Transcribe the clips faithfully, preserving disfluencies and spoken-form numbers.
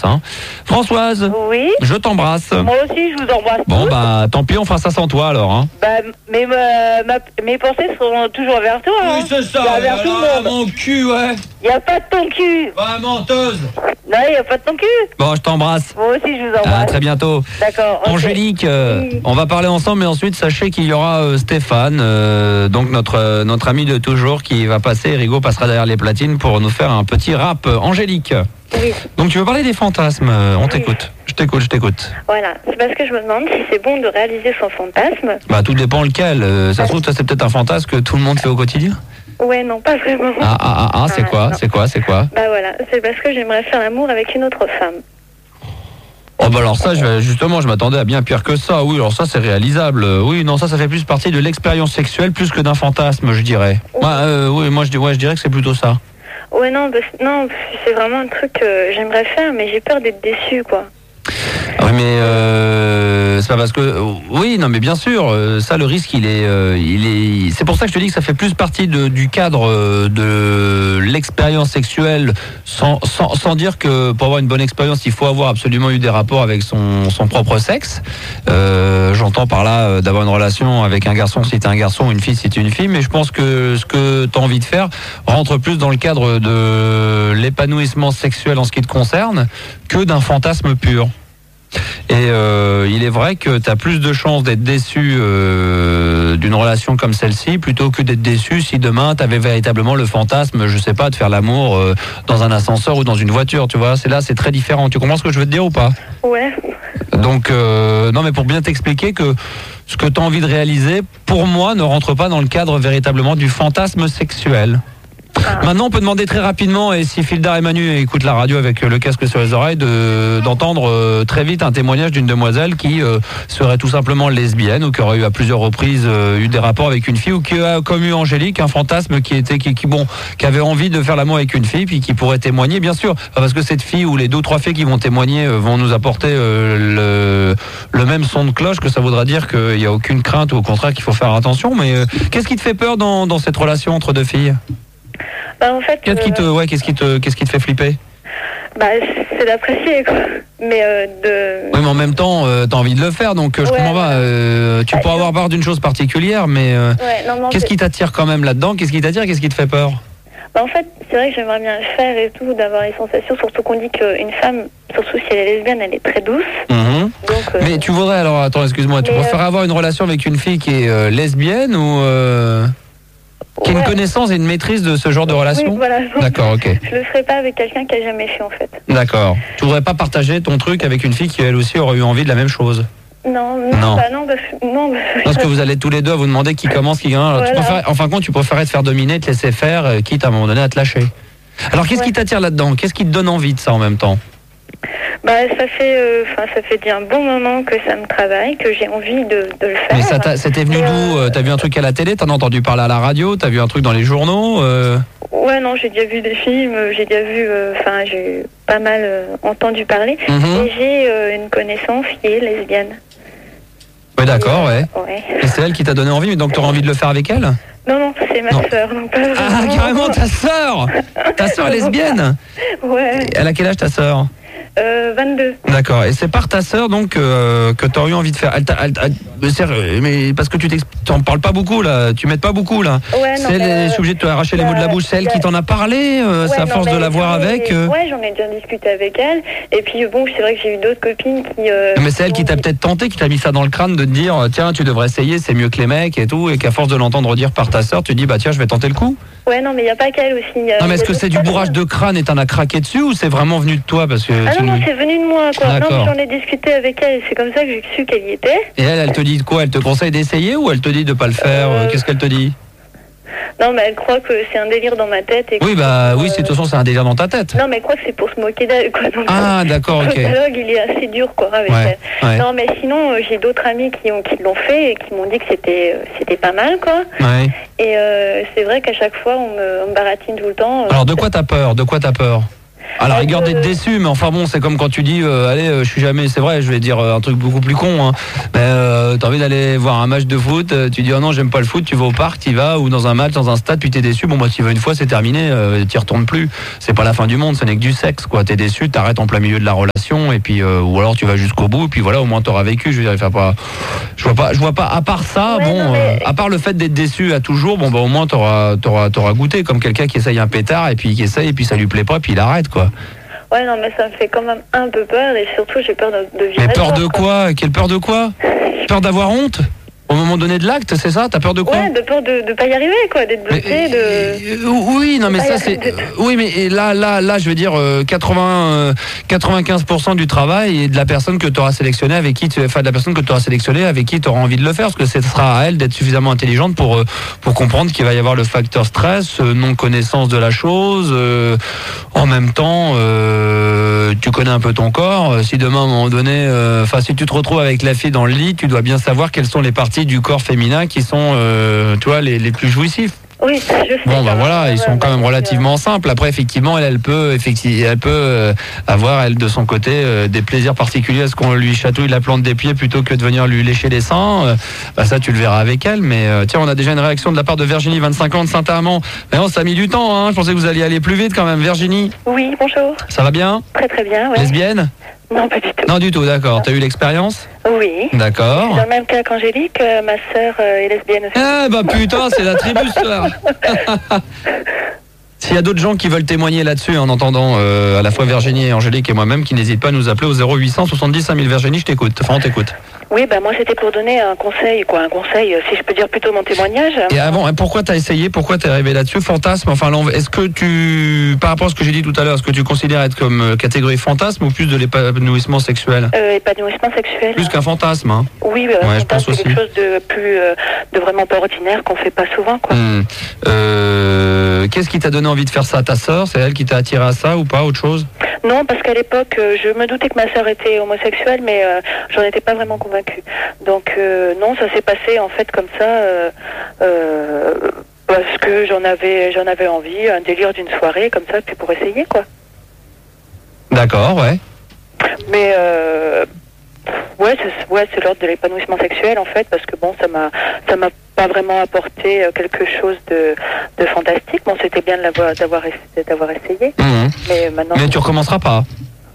Hein. Françoise. Oui. Je t'embrasse. Moi aussi, je vous embrasse. Bon, tous. bah, tant pis, on fera ça sans toi alors. Hein. Bah, mais ma, ma, mes pensées seront toujours vers toi. Oui, hein. c'est ça. Bah, vers tout le monde. Mon cul, ouais. Y a pas de ton cul. Ouais, menteuse. Non, y a pas de ton cul. Bon, je t'embrasse. Moi aussi, je vous embrasse. À très bientôt. D'accord. Okay. Angélique, euh, oui. on va parler ensemble, mais ensuite sachez qu'il y aura euh, Stéphane, euh, donc notre euh, notre ami de toujours, qui va passer. Rigaud passera derrière les platines pour nous faire un petit rap. Angélique. Oui. Donc tu veux parler des fantasmes, euh, on oui. t'écoute. Je t'écoute, je t'écoute. Voilà, c'est parce que je me demande si c'est bon de réaliser son fantasme. Bah tout dépend lequel. Euh, ça se trouve, ça c'est peut-être un fantasme que tout le monde fait au quotidien. Ouais, non, pas vraiment. Ah ah ah, ah c'est Ah, quoi, non. c'est quoi, c'est quoi? Bah voilà, c'est parce que j'aimerais faire l'amour avec une autre femme. Oh bah alors ça, je vais, justement, je m'attendais à bien pire que ça. Oui, alors ça c'est réalisable. Oui, non, ça, ça fait plus partie de l'expérience sexuelle plus que d'un fantasme, je dirais. Oui. Bah, euh, oui, moi je, dis- ouais, je dirais que c'est plutôt ça. Ouais, non, parce, non, c'est vraiment un truc que j'aimerais faire, mais j'ai peur d'être déçue, quoi. Oui, mais euh, c'est pas parce que oui, non, mais bien sûr, euh, ça le risque, il est, euh, il est. C'est pour ça que je te dis que ça fait plus partie de, du cadre euh, de l'expérience sexuelle, sans, sans, sans dire que pour avoir une bonne expérience, il faut avoir absolument eu des rapports avec son, son propre sexe. Euh, j'entends par là euh, d'avoir une relation avec un garçon si t'es un garçon, une fille si t'es une fille, mais je pense que ce que t'as envie de faire rentre plus dans le cadre de l'épanouissement sexuel en ce qui te concerne que d'un fantasme pur. Et euh, il est vrai que tu as plus de chances d'être déçu euh, d'une relation comme celle-ci plutôt que d'être déçu si demain tu avais véritablement le fantasme, je sais pas, de faire l'amour euh, dans un ascenseur ou dans une voiture, tu vois. C'est là, c'est très différent. Tu comprends ce que je veux te dire ou pas? Ouais. Donc, euh, non, mais pour bien t'expliquer que ce que tu as envie de réaliser, pour moi, ne rentre pas dans le cadre véritablement du fantasme sexuel. Ah. Maintenant, on peut demander très rapidement, et si Fildar et Manu écoutent la radio avec le casque sur les oreilles, de, d'entendre euh, très vite un témoignage d'une demoiselle qui euh, serait tout simplement lesbienne ou qui aurait eu à plusieurs reprises euh, eu des rapports avec une fille ou qui a, comme eu Angélique, un fantasme qui était, qui, qui bon, qui avait envie de faire l'amour avec une fille, puis qui pourrait témoigner, bien sûr, parce que cette fille ou les deux ou trois filles qui vont témoigner euh, vont nous apporter euh, le, le même son de cloche, que ça voudra dire qu'il n'y a aucune crainte ou au contraire qu'il faut faire attention. Mais euh, qu'est-ce qui te fait peur dans, dans cette relation entre deux filles? Bah, en fait. Qu'est-ce qui te, ouais, qu'est-ce qui te, qu'est-ce qui te fait flipper? Bah, c'est d'apprécier, quoi. Mais euh, de. Oui, mais en même temps, euh, t'as envie de le faire, donc euh, je Ouais, comprends pas. Euh, tu bah, peux avoir peur d'une chose particulière, mais euh, Ouais, non, non, qu'est-ce c'est- qui t'attire quand même là-dedans? Qu'est-ce qui t'attire? Qu'est-ce qui te fait peur? Bah, en fait, c'est vrai que j'aimerais bien le faire et tout, d'avoir les sensations, surtout qu'on dit qu'une femme, surtout si elle est lesbienne, elle est très douce. Mhm. Donc, euh, Mais tu voudrais alors, attends, excuse-moi, tu Mais, préférerais avoir une relation avec une fille qui est euh, lesbienne ou euh, qui a une ouais. connaissance et une maîtrise de ce genre de relation? Oui, voilà. D'accord, ok. Je le ferai pas avec quelqu'un qui a jamais fait, en fait. D'accord. Tu voudrais pas partager ton truc avec une fille qui elle aussi aurait eu envie de la même chose? Non, non, Non. bah non, parce que, non, parce que- Parce que vous allez tous les deux à vous demander qui commence, qui gagne. Alors, tu Voilà. préfères- en fin de compte, tu préférais te faire dominer, te laisser faire, euh, quitte à un moment donné à te lâcher. Alors, qu'est-ce Ouais. qui t'attire là-dedans? Qu'est-ce qui te donne envie de ça en même temps? bah, ça fait, euh, enfin, ça fait déjà un bon moment que ça me travaille, que j'ai envie de, de le faire. Mais ça t'a- c'était venu Mais, d'où? euh, T'as vu un truc à la télé? T'en as entendu parler à la radio? T'as vu un truc dans les journaux? euh Ouais, non, j'ai déjà vu des films, euh, j'ai déjà vu, euh, enfin, j'ai pas mal euh, entendu parler. Mhm. Et j'ai euh, une connaissance qui est lesbienne. Oui, d'accord, ouais. Ouais. Et c'est elle qui t'a donné envie, donc t'auras envie de le faire avec elle? Non, non, c'est ma Non. sœur, donc pas Ah, vraiment. carrément, ta sœur! Ta sœur est lesbienne? Ouais, Elle a quel âge ta sœur? euh, vingt-deux. D'accord, et c'est par ta sœur donc euh, que t'aurais eu envie de faire. Elle t'a- elle t'a- mais c'est- mais parce que tu t'en parles pas beaucoup là, tu m'aides pas beaucoup là. Ouais, non, C'est elle, mais, je suis euh, obligé de te arracher les y a- mots de la bouche. C'est elle y a- qui t'en a parlé, euh, c'est Ouais, à non, force de mais la voir j'en ai- avec. euh. Ouais, j'en ai déjà discuté avec elle. Et puis, bon, c'est vrai que j'ai eu d'autres copines qui. euh, Mais c'est elle qui t'a ont dit- peut-être tenté, qui t'a mis ça dans le crâne de te dire euh, tiens, tu devrais essayer, c'est mieux que les mecs et tout, et qu'à force de l'entendre dire par ta sœur, tu dis bah tiens, je vais tenter le coup. Ouais, non, mais il n'y a pas qu'elle aussi. y a- Non mais est-ce y a que c'est du d'autres bourrage personnes. de crâne et t'en as craqué dessus ou c'est vraiment venu de toi parce que Ah tu- non, non, c'est venu de moi, quoi. Non, D'accord. mais j'en ai discuté avec elle. C'est comme ça que j'ai su qu'elle y était. Et elle, elle te dit quoi? Elle te conseille d'essayer ou elle te dit de pas le faire? Euh, Qu'est-ce qu'elle te dit? Non, mais elle croit que c'est un délire dans ma tête. Et que Oui bah c'est pour, oui, euh, c'est de toute façon c'est un délire dans ta tête. Non, mais elle croit que c'est pour se moquer d'elle, quoi. Donc, Ah d'accord, le ok. dialogue, il est assez dur, quoi, avec Ouais, elle. ouais. Non, mais sinon, euh, j'ai d'autres amis qui, ont, qui l'ont fait et qui m'ont dit que c'était, euh, c'était pas mal, quoi. Ouais. Et euh, c'est vrai qu'à chaque fois, on me, on me baratine tout le temps. euh, Alors de quoi t'as peur? De quoi t'as peur? À la rigueur d'être déçu, mais enfin bon, c'est comme quand tu dis, euh, allez, euh, je suis jamais, c'est vrai, je vais dire euh, un truc beaucoup plus con, hein, mais euh, t'as envie d'aller voir un match de foot, euh, tu dis, oh non, j'aime pas le foot, tu vas au parc, tu vas, ou dans un match, dans un stade, puis t'es déçu, bon, moi, tu y vas une fois, c'est terminé, euh, t'y retournes plus. C'est pas la fin du monde, ce n'est que du sexe, quoi. T'es déçu, t'arrêtes en plein milieu de la relation, et puis, euh, ou alors tu vas jusqu'au bout, et puis voilà, au moins t'auras vécu, je veux dire, il faut pas, je vois pas, je vois pas, à part ça, Ouais, bon, non, mais... euh, à part le fait d'être déçu à toujours, bon, bah, au moins t'auras, t'auras, t'auras goûté, comme quelqu'un qui essaye un pétard, et puis qui essaye, et puis ça lui plaît pas, puis il arrête, quoi. Ouais, non, mais ça me fait quand même un peu peur et surtout j'ai peur de, de vivre. Mais peur de quoi? Quelle peur de quoi? Peur d'avoir honte? Au moment donné de l'acte, c'est ça? T'as peur de quoi? Ouais, de peur de ne pas y arriver, quoi, d'être bloqué, de... Euh, oui, non, mais ça c'est... Euh, oui, mais là, là, là, je veux dire, euh, quatre-vingts, euh, quatre-vingt-quinze pour cent du travail et de la personne que tu auras sélectionnée avec qui tu... Enfin, de la personne que tu auras sélectionnée avec qui tu auras envie de le faire, parce que ce sera à elle d'être suffisamment intelligente pour, euh, pour comprendre qu'il va y avoir le facteur stress, euh, non-connaissance de la chose. Euh, en même temps, euh, tu connais un peu ton corps. Si demain, à un moment donné, enfin, euh, si tu te retrouves avec la fille dans le lit, tu dois bien savoir quelles sont les parties du corps féminin qui sont, euh, tu vois, les, les plus jouissifs. Oui, je sais. Bon, bah voilà, ils sont quand même relativement simples. Après, effectivement, elle, elle peut, effectivement, elle peut euh, avoir, elle, de son côté, euh, des plaisirs particuliers à ce qu'on lui chatouille la plante des pieds plutôt que de venir lui lécher les seins. Euh, bah ça, tu le verras avec elle. Mais euh, tiens, on a déjà une réaction de la part de Virginie, vingt-cinq ans, de Saint-Amand. Mais non, ça a mis du temps, hein. Je pensais que vous alliez aller plus vite quand même. Virginie. Oui, bonjour. Ça va bien? Très très bien, ouais. Lesbienne? Non, pas du tout. Non, du tout, d'accord. T'as eu l'expérience? Oui. D'accord. Dans le même cas qu'Angélique, euh, ma sœur euh, est lesbienne aussi. Ah bah putain, c'est la tribu sœur. S'il y a d'autres gens qui veulent témoigner là-dessus en entendant euh, à la fois Virginie et Angélique et moi-même, qui n'hésitent pas à nous appeler au zéro huit cent soixante-dix cinq mille. Virginie, je t'écoute. Enfin, on t'écoute. Oui, bah moi c'était pour donner un conseil, quoi, un conseil, si je peux dire plutôt mon témoignage. Et avant, pourquoi t'as essayé, pourquoi t'es arrivé là-dessus? Fantasme, enfin, est-ce que tu, par rapport à ce que j'ai dit tout à l'heure, est-ce que tu considères être comme catégorie fantasme ou plus de l'épanouissement sexuel? euh, Épanouissement sexuel. Plus qu'un fantasme, hein. Oui, bah, ouais, je pense que c'est quelque chose de plus, euh, de vraiment pas ordinaire qu'on fait pas souvent, quoi. Hum. Euh, qu'est-ce qui t'a donné envie de faire ça à ta sœur? C'est elle qui t'a attiré à ça ou pas, autre chose? Non, parce qu'à l'époque, euh, je me doutais que ma sœur était homosexuelle, mais euh, j'en étais pas vraiment convaincue. Donc euh, non, ça s'est passé en fait comme ça, euh, euh, parce que j'en avais, j'en avais envie, un délire d'une soirée comme ça, puis pour essayer, quoi. D'accord, ouais. Mais euh, ouais, c'est, ouais, c'est l'ordre de l'épanouissement sexuel en fait, parce que bon, ça m'a, ça m'a pas vraiment apporté quelque chose de, de fantastique. Bon, c'était bien de l'avoir, d'avoir, d'avoir essayé, Mmh. mais maintenant. Mais tu recommenceras pas?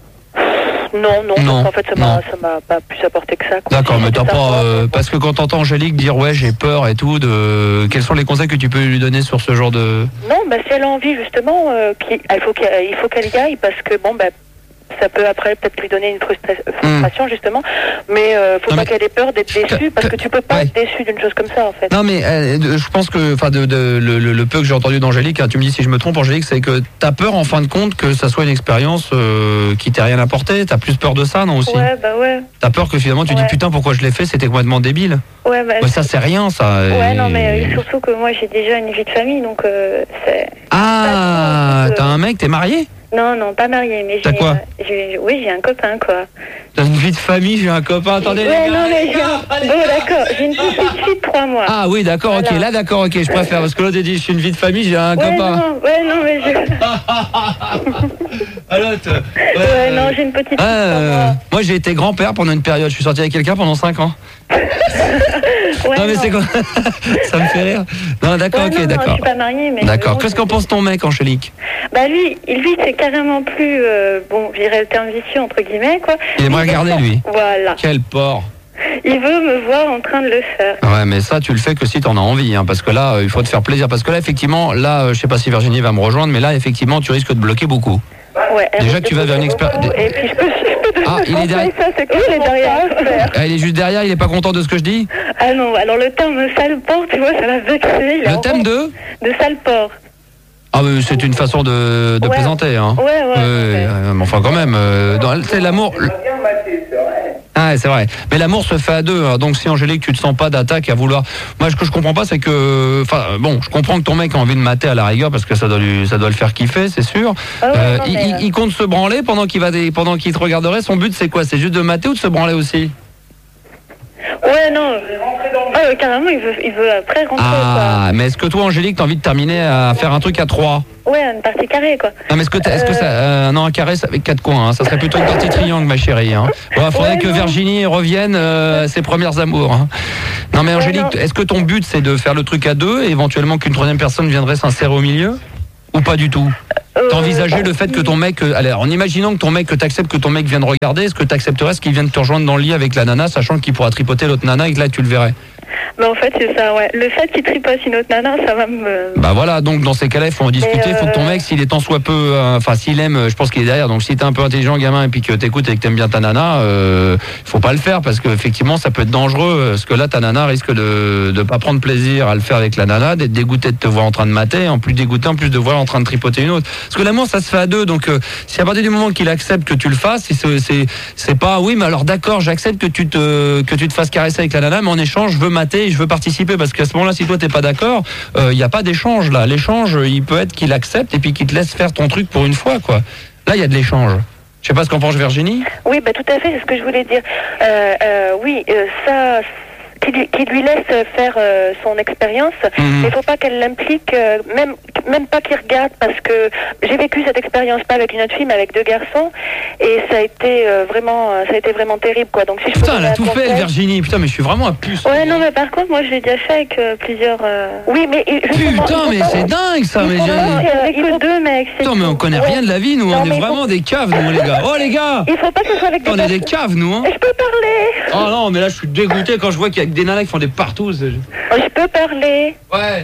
Non, non, non, parce qu'en fait, ça m'a, ça m'a pas plus apporté que ça. Quoi. D'accord, Si mais t'as ça, pas... Euh, parce que quand t'entends Angélique dire « ouais, j'ai peur et tout », de quels sont les conseils que tu peux lui donner sur ce genre de... Non, bah, si elle a envie, justement, euh, qu'il, il faut qu'elle, il faut qu'elle y aille, parce que, bon, bah, ça peut après peut-être lui donner une frustra- frustration, mmh. justement, mais euh, faut non, pas mais... qu'elle ait peur d'être déçue, parce que tu peux pas ouais. être déçu d'une chose comme ça, en fait. Non, mais euh, je pense que, enfin, de, de, le, le peu que j'ai entendu d'Angélique, hein, tu me dis si je me trompe, Angélique, c'est que t'as peur, en fin de compte, que ça soit une expérience euh, qui t'ait rien apporté. T'as plus peur de ça, non, aussi? Ouais, bah ouais. T'as peur que finalement tu ouais. dis putain, pourquoi je l'ai fait, c'était complètement débile. Ouais, bah. Ouais, ça, c'est rien, ça. Ouais, et... non, mais euh, surtout que moi, j'ai déjà une vie de famille, donc euh, c'est. Ah, t'as un mec, t'es marié? Non, non, pas marié, mais j'ai, quoi euh, j'ai... Oui, j'ai un copain, quoi. T'as une vie de famille, j'ai un copain, attendez. Ouais, non, mais j'ai un... Bon, d'accord, j'ai une petite fille de trois mois. Ah oui, d'accord, voilà. Ok, là, d'accord, ok, je préfère, parce que l'autre a dit, je suis une vie de famille, j'ai un ouais, copain. Non, ouais, non, mais je... Alors, ouais, ouais, non, j'ai une petite fille de euh, trois mois. Moi, j'ai été grand-père pendant une période, je suis sorti avec quelqu'un pendant cinq ans. Ouais, non mais non. C'est quoi? Ça me fait rire. Non d'accord, ouais, ok, non, d'accord. Non, je suis pas mariée, mais d'accord. Bon, qu'est-ce qu'en pense ton mec, Angélique? Bah lui, lui c'est carrément plus euh, bon, je dirais le terme vicieux entre guillemets quoi. Il aimerait regarder lui. Voilà. Quel porc. Il veut me voir en train de le faire. Ouais, mais ça, tu le fais que si t'en as envie, hein, parce que là, euh, il faut te faire plaisir. Parce que là, effectivement, là, euh, je sais pas si Virginie va me rejoindre, mais là, effectivement, tu risques de bloquer beaucoup. Ouais. Déjà que tu vas vers une expérience. Et puis je peux, je peux ah, il est derrière. Ça, c'est il est derrière. Ah, il est juste derrière. Il est pas content de ce que je dis. Ah non, alors le terme sale porc, tu vois, ça va vexer. Le thème de de sale porc. Ah, mais c'est une façon de, de ouais. plaisanter, hein. Ouais, ouais. ouais, ouais. Euh, mais enfin, quand même, euh, dans, c'est l'amour. Ah, c'est vrai. Mais l'amour se fait à deux. Hein. Donc, si Angélique, tu te sens pas d'attaque à vouloir. Moi, ce que je comprends pas, c'est que. Enfin, bon, je comprends que ton mec a envie de mater à la rigueur parce que ça doit lui, ça doit le faire kiffer, c'est sûr. Ah ouais, euh, non, il, mais... il, il compte se branler pendant qu'il va, des, pendant qu'il te regarderait. Son but, c'est quoi? C'est juste de mater ou de se branler aussi? Ouais, non. Ah, carrément, il veut, il veut après rentrer. Ah, quoi. mais est-ce que toi, Angélique, t'as envie de terminer à faire un truc à trois? Ouais, une partie carrée, quoi. Non, mais est-ce que, t'as- est-ce que ça. Euh, non, un carré, c'est avec quatre coins. Hein. Ça serait plutôt une partie triangle, ma chérie. Hein. Bon, faudrait Ouais, que non. Virginie revienne euh, à ses premières amours. Hein. Non, mais Angélique, Ouais, non. est-ce que ton but, c'est de faire le truc à deux et éventuellement qu'une troisième personne viendrait s'insérer au milieu? Ou pas du tout? Euh, T'as envisagé le fait que ton mec, euh, allez, en imaginant que ton mec, que t'acceptes que ton mec vienne regarder, est-ce que t'accepterais ce qu'il vienne te rejoindre dans le lit avec la nana, sachant qu'il pourra tripoter l'autre nana et que là tu le verrais? Mais en fait, c'est ça, ouais. Le fait qu'il tripote une autre nana, ça va me... Bah voilà, donc dans ces cas-là, il faut en discuter. Il Mais, faut que ton euh, mec, s'il est tant soit peu, euh, enfin s'il aime, euh, je pense qu'il est derrière. Donc si t'es un peu intelligent, gamin, et puis que t'écoutes et que t'aimes bien ta nana, euh, faut pas le faire parce qu'effectivement, ça peut être dangereux. Parce que là, ta nana risque de de pas prendre plaisir à le faire avec la nana, d'être dégoûté de te voir en train de mater, en plus dégoûté, en plus de voir en train de tripoter une autre. Parce que l'amour, ça se fait à deux. Donc euh, si à partir du moment qu'il accepte que tu le fasses, si c'est c'est c'est pas oui, mais alors d'accord, j'accepte que tu te que tu te fasses caresser avec la nana, mais en échange, je veux mater, et je veux participer. Parce qu'à ce moment-là, si toi t'es pas d'accord, il euh, n'y a pas d'échange là. L'échange, il peut être qu'il accepte et puis qu'il te laisse faire ton truc pour une fois, quoi. Là, il y a de l'échange. Je sais pas ce qu'en pense Virginie. Oui, bah, tout à fait, c'est ce que je voulais dire. Euh, euh, oui, euh, ça... Qui lui, qui lui laisse faire euh, son expérience, Mhm. mais il faut pas qu'elle l'implique, euh, même même pas qu'il regarde, parce que j'ai vécu cette expérience pas avec une autre fille, mais avec deux garçons, et ça a été euh, vraiment, ça a été vraiment terrible, quoi. Donc si je Putain, peux elle a donner tout un fait, elle, conseil- Virginie. Putain, mais je suis vraiment un puce. Ouais, non, mais par contre, moi, je l'ai déjà fait avec euh, plusieurs. euh, Oui, mais et- justement, Putain, il faut mais pas- c'est dingue ça. il Mais faut j'ai- pas sortir avec que deux mecs. c'est Putain, mais on tout. connaît Ouais. rien de la vie, nous. Non, On mais est il faut- vraiment des caves, nous, les gars. Oh, les gars. Il faut pas que ce soit avec des On est des personnes- caves, nous, hein. Je peux parler. Oh non, mais là, je suis dégoûté quand je vois qu'il y a que des nanas qui font des partous. Je peux parler. Ouais.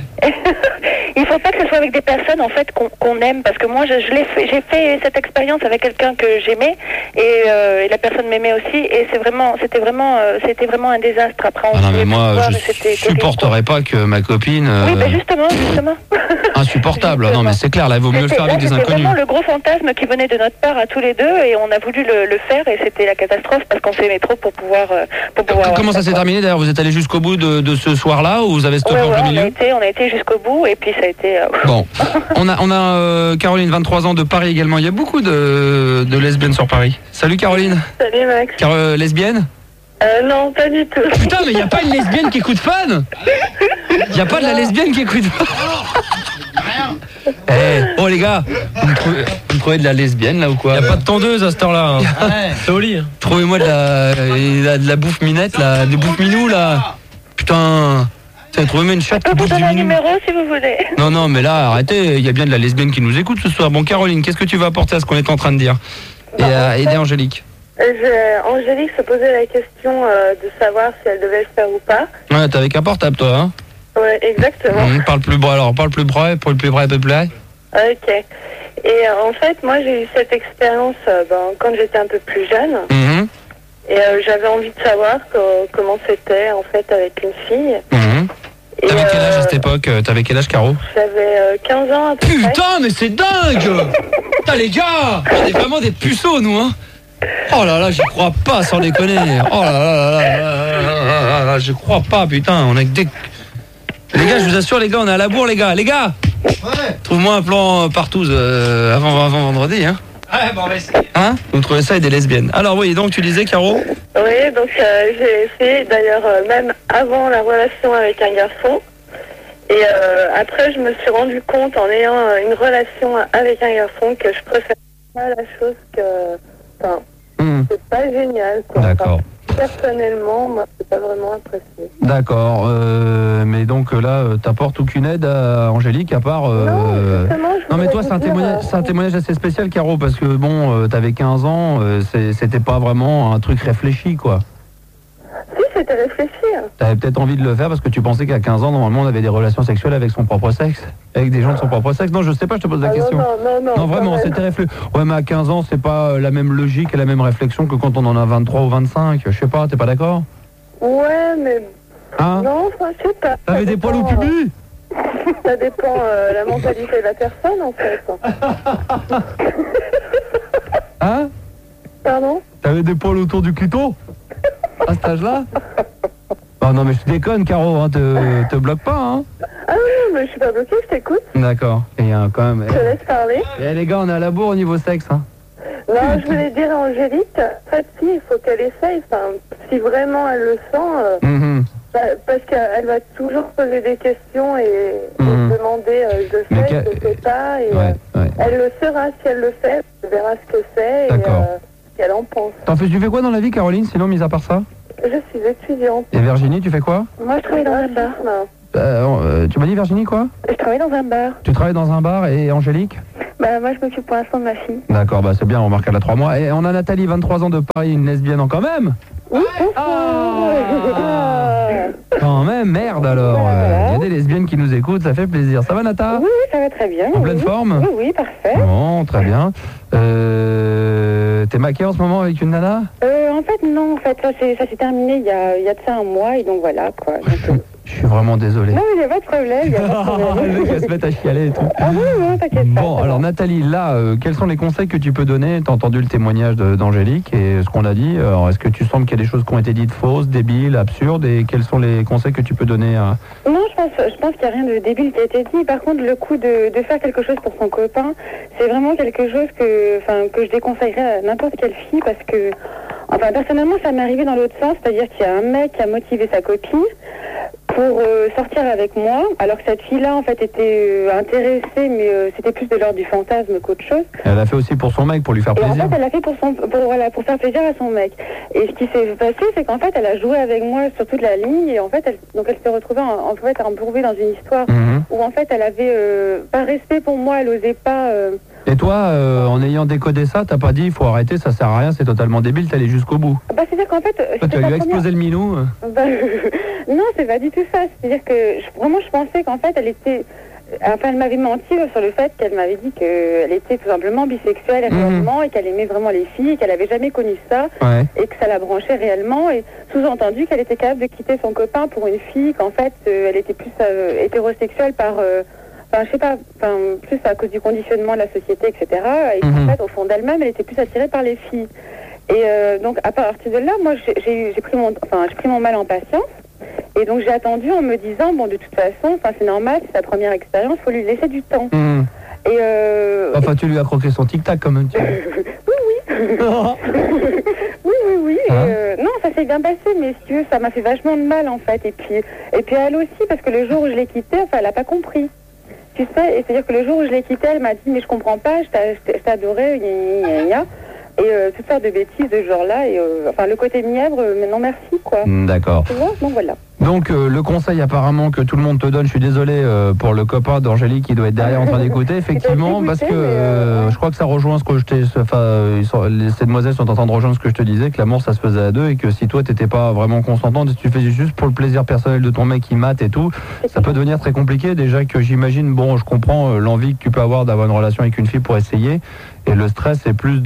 Il faut pas que ce soit avec des personnes en fait qu'on qu'on aime, parce que moi je, je l'ai fait, j'ai fait cette expérience avec quelqu'un que j'aimais et, euh, et la personne m'aimait aussi, et c'est vraiment, c'était vraiment, euh, c'était vraiment un désastre. Après, on Ah non, pouvait mais plus moi, voir, je et c'était terrible, supporterais pas que ma copine. quoi. Oui, euh, ben justement, justement. Insupportable. Non, mais c'est clair, là, il vaut mieux le C'était- faire là, avec des c'était inconnus. vraiment le gros fantasme qui venait de notre part à tous les deux, et on a voulu le, le faire, et c'était la catastrophe parce qu'on s'aimait trop pour pouvoir. euh, pour pouvoir Comment ça s'est quoi. terminé d'ailleurs? Vous êtes allé jusqu'au bout de, de ce soir-là ou vous avez stoppé Ouais, en ouais, plein on a milieu? été, on a été jusqu'au bout, et puis ça a été. euh, Bon, on a, on a euh, Caroline, vingt-trois ans, de Paris également. Il y a beaucoup de, de lesbiennes sur Paris. Salut Caroline. Salut Max. Car, euh, lesbienne? Euh, non, pas du tout. Putain, mais il n'y a pas une lesbienne qui écoute fan? Il n'y a pas de la lesbienne qui écoute fan? Eh, oh les gars, vous me, trouvez, vous me trouvez de la lesbienne là ou quoi? Il n'y a pas de tondeuse à cette heure-là. Hein. C'est au lit. Trouvez-moi de la, de, de la bouffe minette là, des bouffes minou là. Putain, Tiens, trouvez-moi une chatte Je qui peux vous bouffe du donner un minou. numéro si vous voulez. Non, non, mais là, arrêtez, il y a bien de la lesbienne qui nous écoute ce soir. Bon, Caroline, qu'est-ce que tu vas apporter à ce qu'on est en train de dire? Et à aider Angélique. Je, Angélique se posait la question euh, de savoir si elle devait le faire ou pas. Ouais, t'as avec un portable, toi, hein? Ouais, exactement. Hum, parle plus bas, alors, parle plus près, pour le plus près, plus près. Ok. Et euh, en fait, moi, j'ai eu cette expérience euh, ben, quand j'étais un peu plus jeune. Mhm, Et euh, j'avais envie de savoir que- comment c'était, en fait, avec une fille. mhm. Et, T'avais quel âge à euh, cette époque? T'avais quel âge, Caro? J'avais euh, quinze ans à peu près. Putain, mais c'est dingue! Putain, les gars! On est vraiment des puceaux, nous, hein? Oh là là, j'y crois pas, sans déconner. Oh là là là là là là là là, je crois pas, putain. On est que des... Les gars, je vous assure, les gars, on est à la bourre, les gars. Les gars! Ouais. Trouve-moi un plan euh, partout euh, avant, avant vendredi, hein? Ouais, bon, on va essayer. Hein? Vous trouvez ça et des lesbiennes. Alors oui, donc tu disais, Caro? Oui, donc euh, j'ai essayé, d'ailleurs, euh, même avant la relation avec un garçon. Et euh, après, je me suis rendu compte, en ayant euh, une relation avec un garçon, que je préfère pas la chose que... Enfin, Hmm, c'est pas génial, quoi. D'accord. Enfin, personnellement, moi, c'est pas vraiment apprécié. D'accord. Euh, mais donc euh, là, euh, t'apportes aucune aide à Angélique à part... euh, Non, justement, je Non mais voulais toi vous c'est un, dire, témoignage, euh, c'est un témoignage assez spécial, Caro, parce que bon, euh, t'avais quinze ans, euh, c'est- c'était pas vraiment un truc réfléchi, quoi. Si, c'était réfléchi. hein. T'avais peut-être envie de le faire parce que tu pensais qu'à quinze ans, normalement, on avait des relations sexuelles avec son propre sexe, avec des gens de son propre sexe. Non, je sais pas, je te pose la Ah, question. non, non, non, Non, vraiment, quand même. c'était réfléchi. Ouais, mais à quinze ans, c'est pas euh, la même logique et la même réflexion que quand on en a vingt-trois ou vingt-cinq. Je sais pas, t'es pas d'accord? Ouais, mais... Hein? Non, enfin, je sais pas. T'avais Ça des poils au dépend, pubis? euh, Ça dépend euh, la mentalité de la personne, en fait. Hein? Pardon? T'avais des poils autour du clito? À cet âge-là? Oh non, mais je déconne, Caro, hein, te, te bloque pas, hein? Ah non, mais je suis pas bloquée, je t'écoute. D'accord. Et euh, quand même... Je te laisse parler. Eh, les gars, on est à la bourre au niveau sexe, hein? Non, je voulais dire à Angélique, en fait, si, il faut qu'elle essaye. Enfin, si vraiment elle le sent, euh, Mhm. bah, parce qu'elle va toujours poser des questions et, et Mhm. demander euh, je Mais fais, qu'a- je fais pas, et Ouais, euh, ouais. elle le saura si elle le fait, elle verra ce que c'est et D'accord. euh, ce qu'elle en pense. T'en fais, tu fais quoi dans la vie, Caroline, sinon, mis à part ça? Je suis étudiante. Et Virginie, tu fais quoi? Moi, je travaille dans un bar. euh, euh, Tu m'as dit, Virginie, quoi? Je travaille dans un bar. Tu travailles dans un bar, et Angélique? Bah, moi, je m'occupe pour l'instant de ma fille. D'accord, bah c'est bien, on marque qu'elle a trois mois. Et on a Nathalie, vingt-trois ans de Paris, une lesbienne en quand même. Oui, Ah. Quand même, merde alors. Il y a des lesbiennes qui nous écoutent, ça fait plaisir. Ça va, Nata? Oui, ça va très bien. En pleine oui. forme? Oui, oui, parfait. Bon, très bien. Euh, T'es maquée en ce moment avec une nana? Euh, en fait, non, en fait, ça s'est ça s'est terminé il y, a, il y a de ça un mois, et donc voilà, quoi. Donc, euh, Je suis vraiment désolé. non, il n'y a pas de problème, il n'y a pas de Le problème. mec va se mettre à chialer et tout. Ah oui, non, t'inquiète pas. Bon, ça alors va. Nathalie, là, euh, quels sont les conseils que tu peux donner? T'as entendu le témoignage de- d'Angélique et ce qu'on a dit. Alors, est-ce que tu sens qu'il y a des choses qui ont été dites fausses, débiles, absurdes? Et quels sont les conseils que tu peux donner à... Non, je pense, je pense qu'il n'y a rien de débile qui a été dit. Par contre, le coup de, de faire quelque chose pour son copain, c'est vraiment quelque chose que, enfin, que je déconseillerais à n'importe quelle fille, parce que, enfin, personnellement, ça m'est arrivé dans l'autre sens, c'est-à-dire qu'il y a un mec qui a motivé sa copine pour euh, sortir avec moi, alors que cette fille-là, en fait, était euh, intéressée, mais euh, c'était plus de l'ordre du fantasme qu'autre chose. Elle a fait aussi pour son mec, pour lui faire Et en plaisir. fait, elle a fait pour, son, pour, voilà, pour faire plaisir à son mec. Et ce qui s'est passé, c'est qu'en fait, elle a joué avec moi sur toute la ligne, et en fait, elle, donc elle s'est retrouvée en, en fait embourbée dans une histoire Mhm. où en fait, elle avait euh, pas respect pour moi, elle osait pas. Euh, Et toi, euh, en ayant décodé ça, t'as pas dit il faut arrêter, ça sert à rien, c'est totalement débile, t'es allé jusqu'au bout. bah, c'est-à-dire qu'en fait, Toi, c'était tu as sa lui première- explosé le minou. euh. Bah, non, c'est pas du tout ça. C'est-à-dire que je- vraiment, je pensais qu'en fait, elle était. Enfin, elle m'avait menti sur le fait qu'elle m'avait dit qu'elle était tout simplement bisexuelle Mhm. réellement, et qu'elle aimait vraiment les filles, et qu'elle avait jamais connu ça, Ouais. et que ça la branchait réellement, et sous-entendu qu'elle était capable de quitter son copain pour une fille, qu'en fait, euh, elle était plus euh, hétérosexuelle par. euh, Enfin, je sais pas, enfin, plus à cause du conditionnement de la société, et cetera. Et qu'en Mhm. fait, au fond d'elle-même, elle était plus attirée par les filles. Et euh, donc, à partir de là, moi, j'ai- j'ai eu- j'ai pris mon, enfin, j'ai pris mon mal en patience. Et donc, j'ai attendu en me disant, bon, de toute façon, enfin, c'est normal, c'est sa première expérience, faut lui laisser du temps. Mhm. Et euh, Enfin, tu lui as croqué son tic-tac quand même. Tu... oui, oui, oui. Et, Hein euh, non, ça s'est bien passé, mais si tu veux, ça m'a fait vachement de mal, en fait. Et puis, et puis elle aussi, parce que le jour où je l'ai quittée, enfin, elle a pas compris. Tu sais, et c'est-à-dire que le jour où je l'ai quittée, elle m'a dit, mais je comprends pas, je t'a- je t'adorais, gna, gna, gna, gna. Et euh, toutes sortes de bêtises de ce genre-là. Et euh, enfin, le côté mièvre, euh, mais non merci, quoi. D'accord. Tu vois, donc voilà. Donc euh, le conseil apparemment que tout le monde te donne, je suis désolé euh, pour le copain d'Angélique qui doit être derrière en train d'écouter, effectivement, dégoûté, parce que mais, euh, euh, je crois que ça rejoint ce que je t'ai, enfin, euh, ils sont- les, ces demoiselles sont en train de rejoindre ce que je te disais, que l'amour ça se faisait à deux et que si toi t'étais pas vraiment consentante, si tu faisais juste pour le plaisir personnel de ton mec qui mate et tout, ça peut devenir très compliqué. Déjà que j'imagine, bon, je comprends euh, l'envie que tu peux avoir d'avoir une relation avec une fille pour essayer, et le stress c'est plus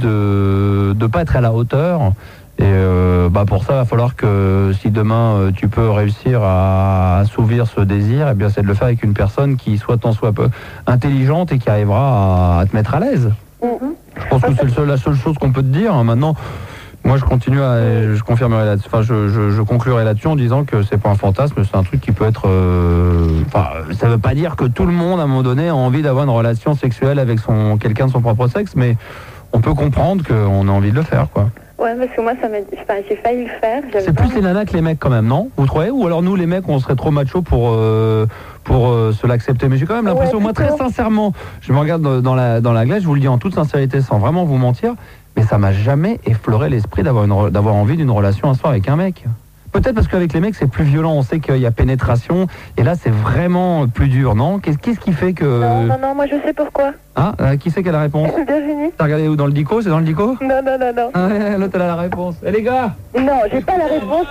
de de pas être à la hauteur. Et euh, bah pour ça, il va falloir que si demain euh, tu peux réussir à assouvir ce désir, eh bien c'est de le faire avec une personne qui soit tant soit peu intelligente et qui arrivera à, à te mettre à l'aise. Mhm. Je pense que c'est le seul- la seule chose qu'on peut te dire. hein. Maintenant, moi je continue à, je confirmerai là, enfin je, je, je conclurai là-dessus en disant que c'est pas un fantasme, c'est un truc qui peut être. euh, Enfin, ça veut pas dire que tout le monde à un moment donné a envie d'avoir une relation sexuelle avec son quelqu'un de son propre sexe, mais on peut comprendre qu'on a envie de le faire, quoi. Ouais, parce que moi, ça m'a, enfin, j'ai failli le faire. j'avais C'est pas plus envie. les nanas que les mecs quand même, non? Vous trouvez? Ou alors nous les mecs on serait trop macho pour euh, pour euh, se l'accepter. Mais j'ai quand même l'impression, Ouais, moi très plutôt. sincèrement, je me regarde dans- dans la dans la glace, je vous le dis en toute sincérité, sans vraiment vous mentir, mais ça m'a jamais effleuré l'esprit d'avoir une re- d'avoir envie d'une relation un soir avec un mec. Peut-être parce qu'avec les mecs c'est plus violent, on sait qu'il y a pénétration et là c'est vraiment plus dur, non? Qu'est-ce qu'est-ce qui fait que Non, non, non, moi je sais pourquoi. Ah, euh, qui c'est qui a la réponse? Virginie. T'as regardé où? Dans le dico? C'est dans le dico? Non, non, non, non. Ah ouais, l'autre elle a la réponse. Eh les gars! Non, j'ai pas la réponse.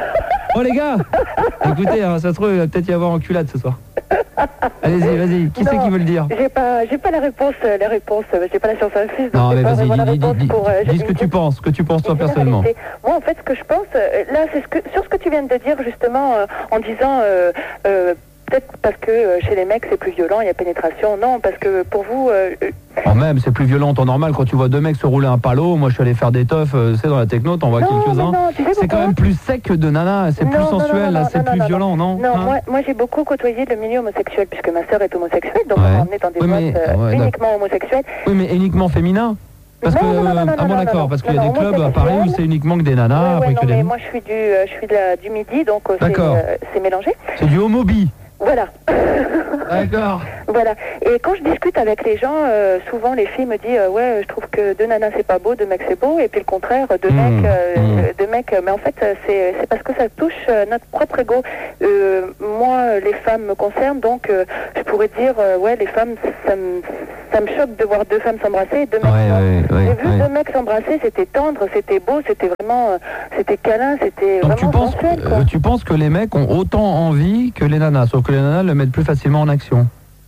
Oh les gars, écoutez, hein, ça se trouve, il va peut-être y avoir enculade ce soir. Allez-y, vas-y, qui c'est Non, qui veut le dire? J'ai pas, j'ai pas la réponse, euh, la réponse, euh, j'ai pas la science infuse, donc Non j'ai mais pas vas-y, vraiment la dis, dis, réponse dis, pour, euh, dis ce que une tu penses, ce que tu penses toi une personnellement. généralité. Moi, en fait, ce que je pense, euh, là, c'est ce que, sur ce que tu viens de dire, justement, euh, en disant, euh, euh, peut-être parce que euh, chez les mecs, c'est plus violent, il y a pénétration. Non, parce que pour vous, euh, euh, En même, c'est plus violent en temps normal quand tu vois deux mecs se rouler un palo. Moi je suis allé faire des teufs, euh, c'est dans la techno, t'en vois non, non, quelques-uns. non, tu sais C'est pourquoi quand même plus sec que de nana, c'est Non, plus non, non, sensuel, non, là, non, c'est non, plus non, violent, non? Non, Hein? moi, moi j'ai beaucoup côtoyé le milieu homosexuel, puisque ma sœur est homosexuelle, donc Ouais. on m'a emmené dans des Oui, boîtes mais- euh, ouais, uniquement homosexuelles. Oui mais uniquement féminin. Parce Non, que, non, non, non, non, ah bon, non, d'accord, non, parce qu'il y non, a des non, clubs à Paris où homosexuel. c'est uniquement que des nanas, Ouais, ouais, après non, que des mais mecs. moi je suis du, euh, je suis de la- du midi, donc euh, c'est D'accord. euh, c'est mélangé. C'est du homobi. Voilà. D'accord. Voilà. Et quand je discute avec les gens, euh, souvent les filles me disent euh, ouais, je trouve que deux nanas c'est pas beau, deux mecs c'est beau, et puis le contraire, deux Mmh, mecs, euh, mmh. deux mecs. Mais en fait, euh, c'est c'est parce que ça touche euh, notre propre ego. Euh, moi, les femmes me concernent, donc euh, je pourrais dire euh, ouais, les femmes, ça me ça me choque de voir deux femmes s'embrasser, et deux mecs. Ouais, non. ouais, ouais, J'ai vu ouais. deux mecs s'embrasser, c'était tendre, c'était beau, c'était vraiment, euh, c'était câlin, c'était Donc tu vraiment penses, sensuel, quoi. euh, tu penses que les mecs ont autant envie que les nanas, sauf que les nanas le mettent plus facilement en action.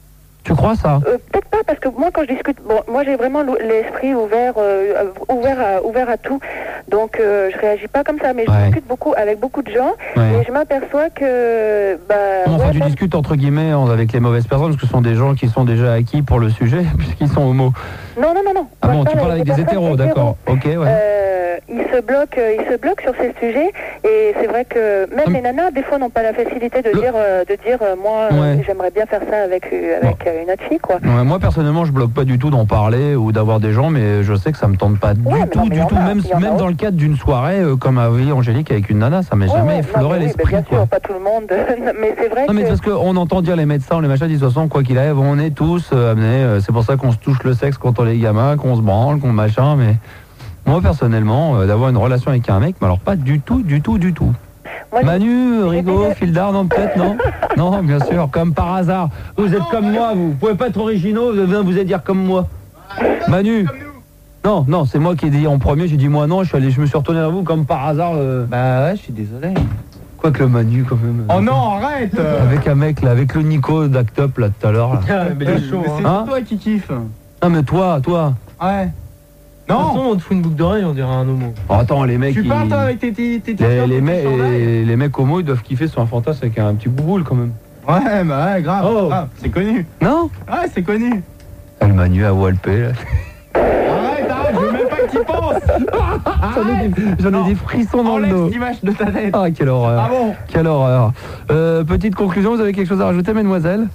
Tu crois ça? Euh, Peut-être pas, parce que moi quand je discute, bon, moi j'ai vraiment l'ou- l'esprit ouvert, euh, ouvert, à, ouvert à tout, donc euh, je réagis pas comme ça, mais je Ouais. discute beaucoup avec beaucoup de gens, Ouais. et je m'aperçois que, bah, Enfin, ouais, tu même- discutes entre guillemets en- avec les mauvaises personnes, parce que ce sont des gens qui sont déjà acquis pour le sujet, puisqu'ils sont homo. non, non, non, non. Ah Moi, bon, je tu parles avec des personnes hétéros, d'accord. Ok, ouais. Euh, ils se bloquent, euh, ils se bloquent sur ces sujets, et c'est vrai que même Hum. les nanas, des fois, n'ont pas la facilité de Le- dire, euh, de dire, euh, moi, euh, Ouais. j'aimerais bien faire ça avec, euh, avec euh, une autre fille, quoi. Ouais, moi personnellement, je bloque pas du tout d'en parler ou d'avoir des gens, mais je sais que ça me tente pas du Ouais, mais tout, non, mais du il y en tout, a, même, il y en a même dans aussi. le cadre d'une soirée euh, comme a vu Angélique avec une nana, ça m'est Ouais, jamais ouais, non, effleuré mais oui, mais l'esprit, bien quoi. sûr, pas tout le monde, mais c'est vrai Non mais que... parce qu'on entend dire les médecins, les machins disent de toute façon quoi qu'il arrive, on est tous euh, amenés, euh, c'est pour ça qu'on se touche le sexe quand on est gamin, qu'on se branle, qu'on machin, mais moi personnellement, euh, d'avoir une relation avec un mec, mais alors pas du tout, du tout, du tout. Moi, je- Manu, Rigaud, déjà- Fildar, non peut-être, non. Non, bien sûr, comme par hasard. Vous êtes comme moi, vous, vous pouvez pas être originaux, vous vous allez dire comme moi. Manu. Non, non, c'est moi qui ai dit en premier, j'ai dit moi non, je suis allé, je me suis retourné vers vous comme par hasard. euh, Bah ouais, je suis désolé. Quoique le Manu quand même. Oh non, arrête. Avec un mec là, avec le Nico d'Act Up là tout à l'heure. là. Mais il est chaud, Mais hein. c'est Hein toi qui kiffe. Non mais toi, toi. Ouais. De toute façon, Non. on te fout une boucle d'oreille, on dirait un homo. Oh, attends, les mecs. Tu ils- pars toi avec tes tes tes les, t-shirts les, et tes mecs, chandails. les, les mecs homo ils doivent kiffer sur un fantasme avec un petit bouboule quand même. Ouais, bah ouais, grave. Oh. grave, c'est connu. Non. Ouais, c'est connu. Ah, le Manu à Walpé là. Arrête, arrête, je veux même pas que tu y penses. J'en ai, des, j'en ai Non. des frissons dans le Enlève dos. cette image de ta tête. Ah quelle horreur. Ah bon? Quelle horreur. Euh, petite conclusion, vous avez quelque chose à rajouter, mademoiselle?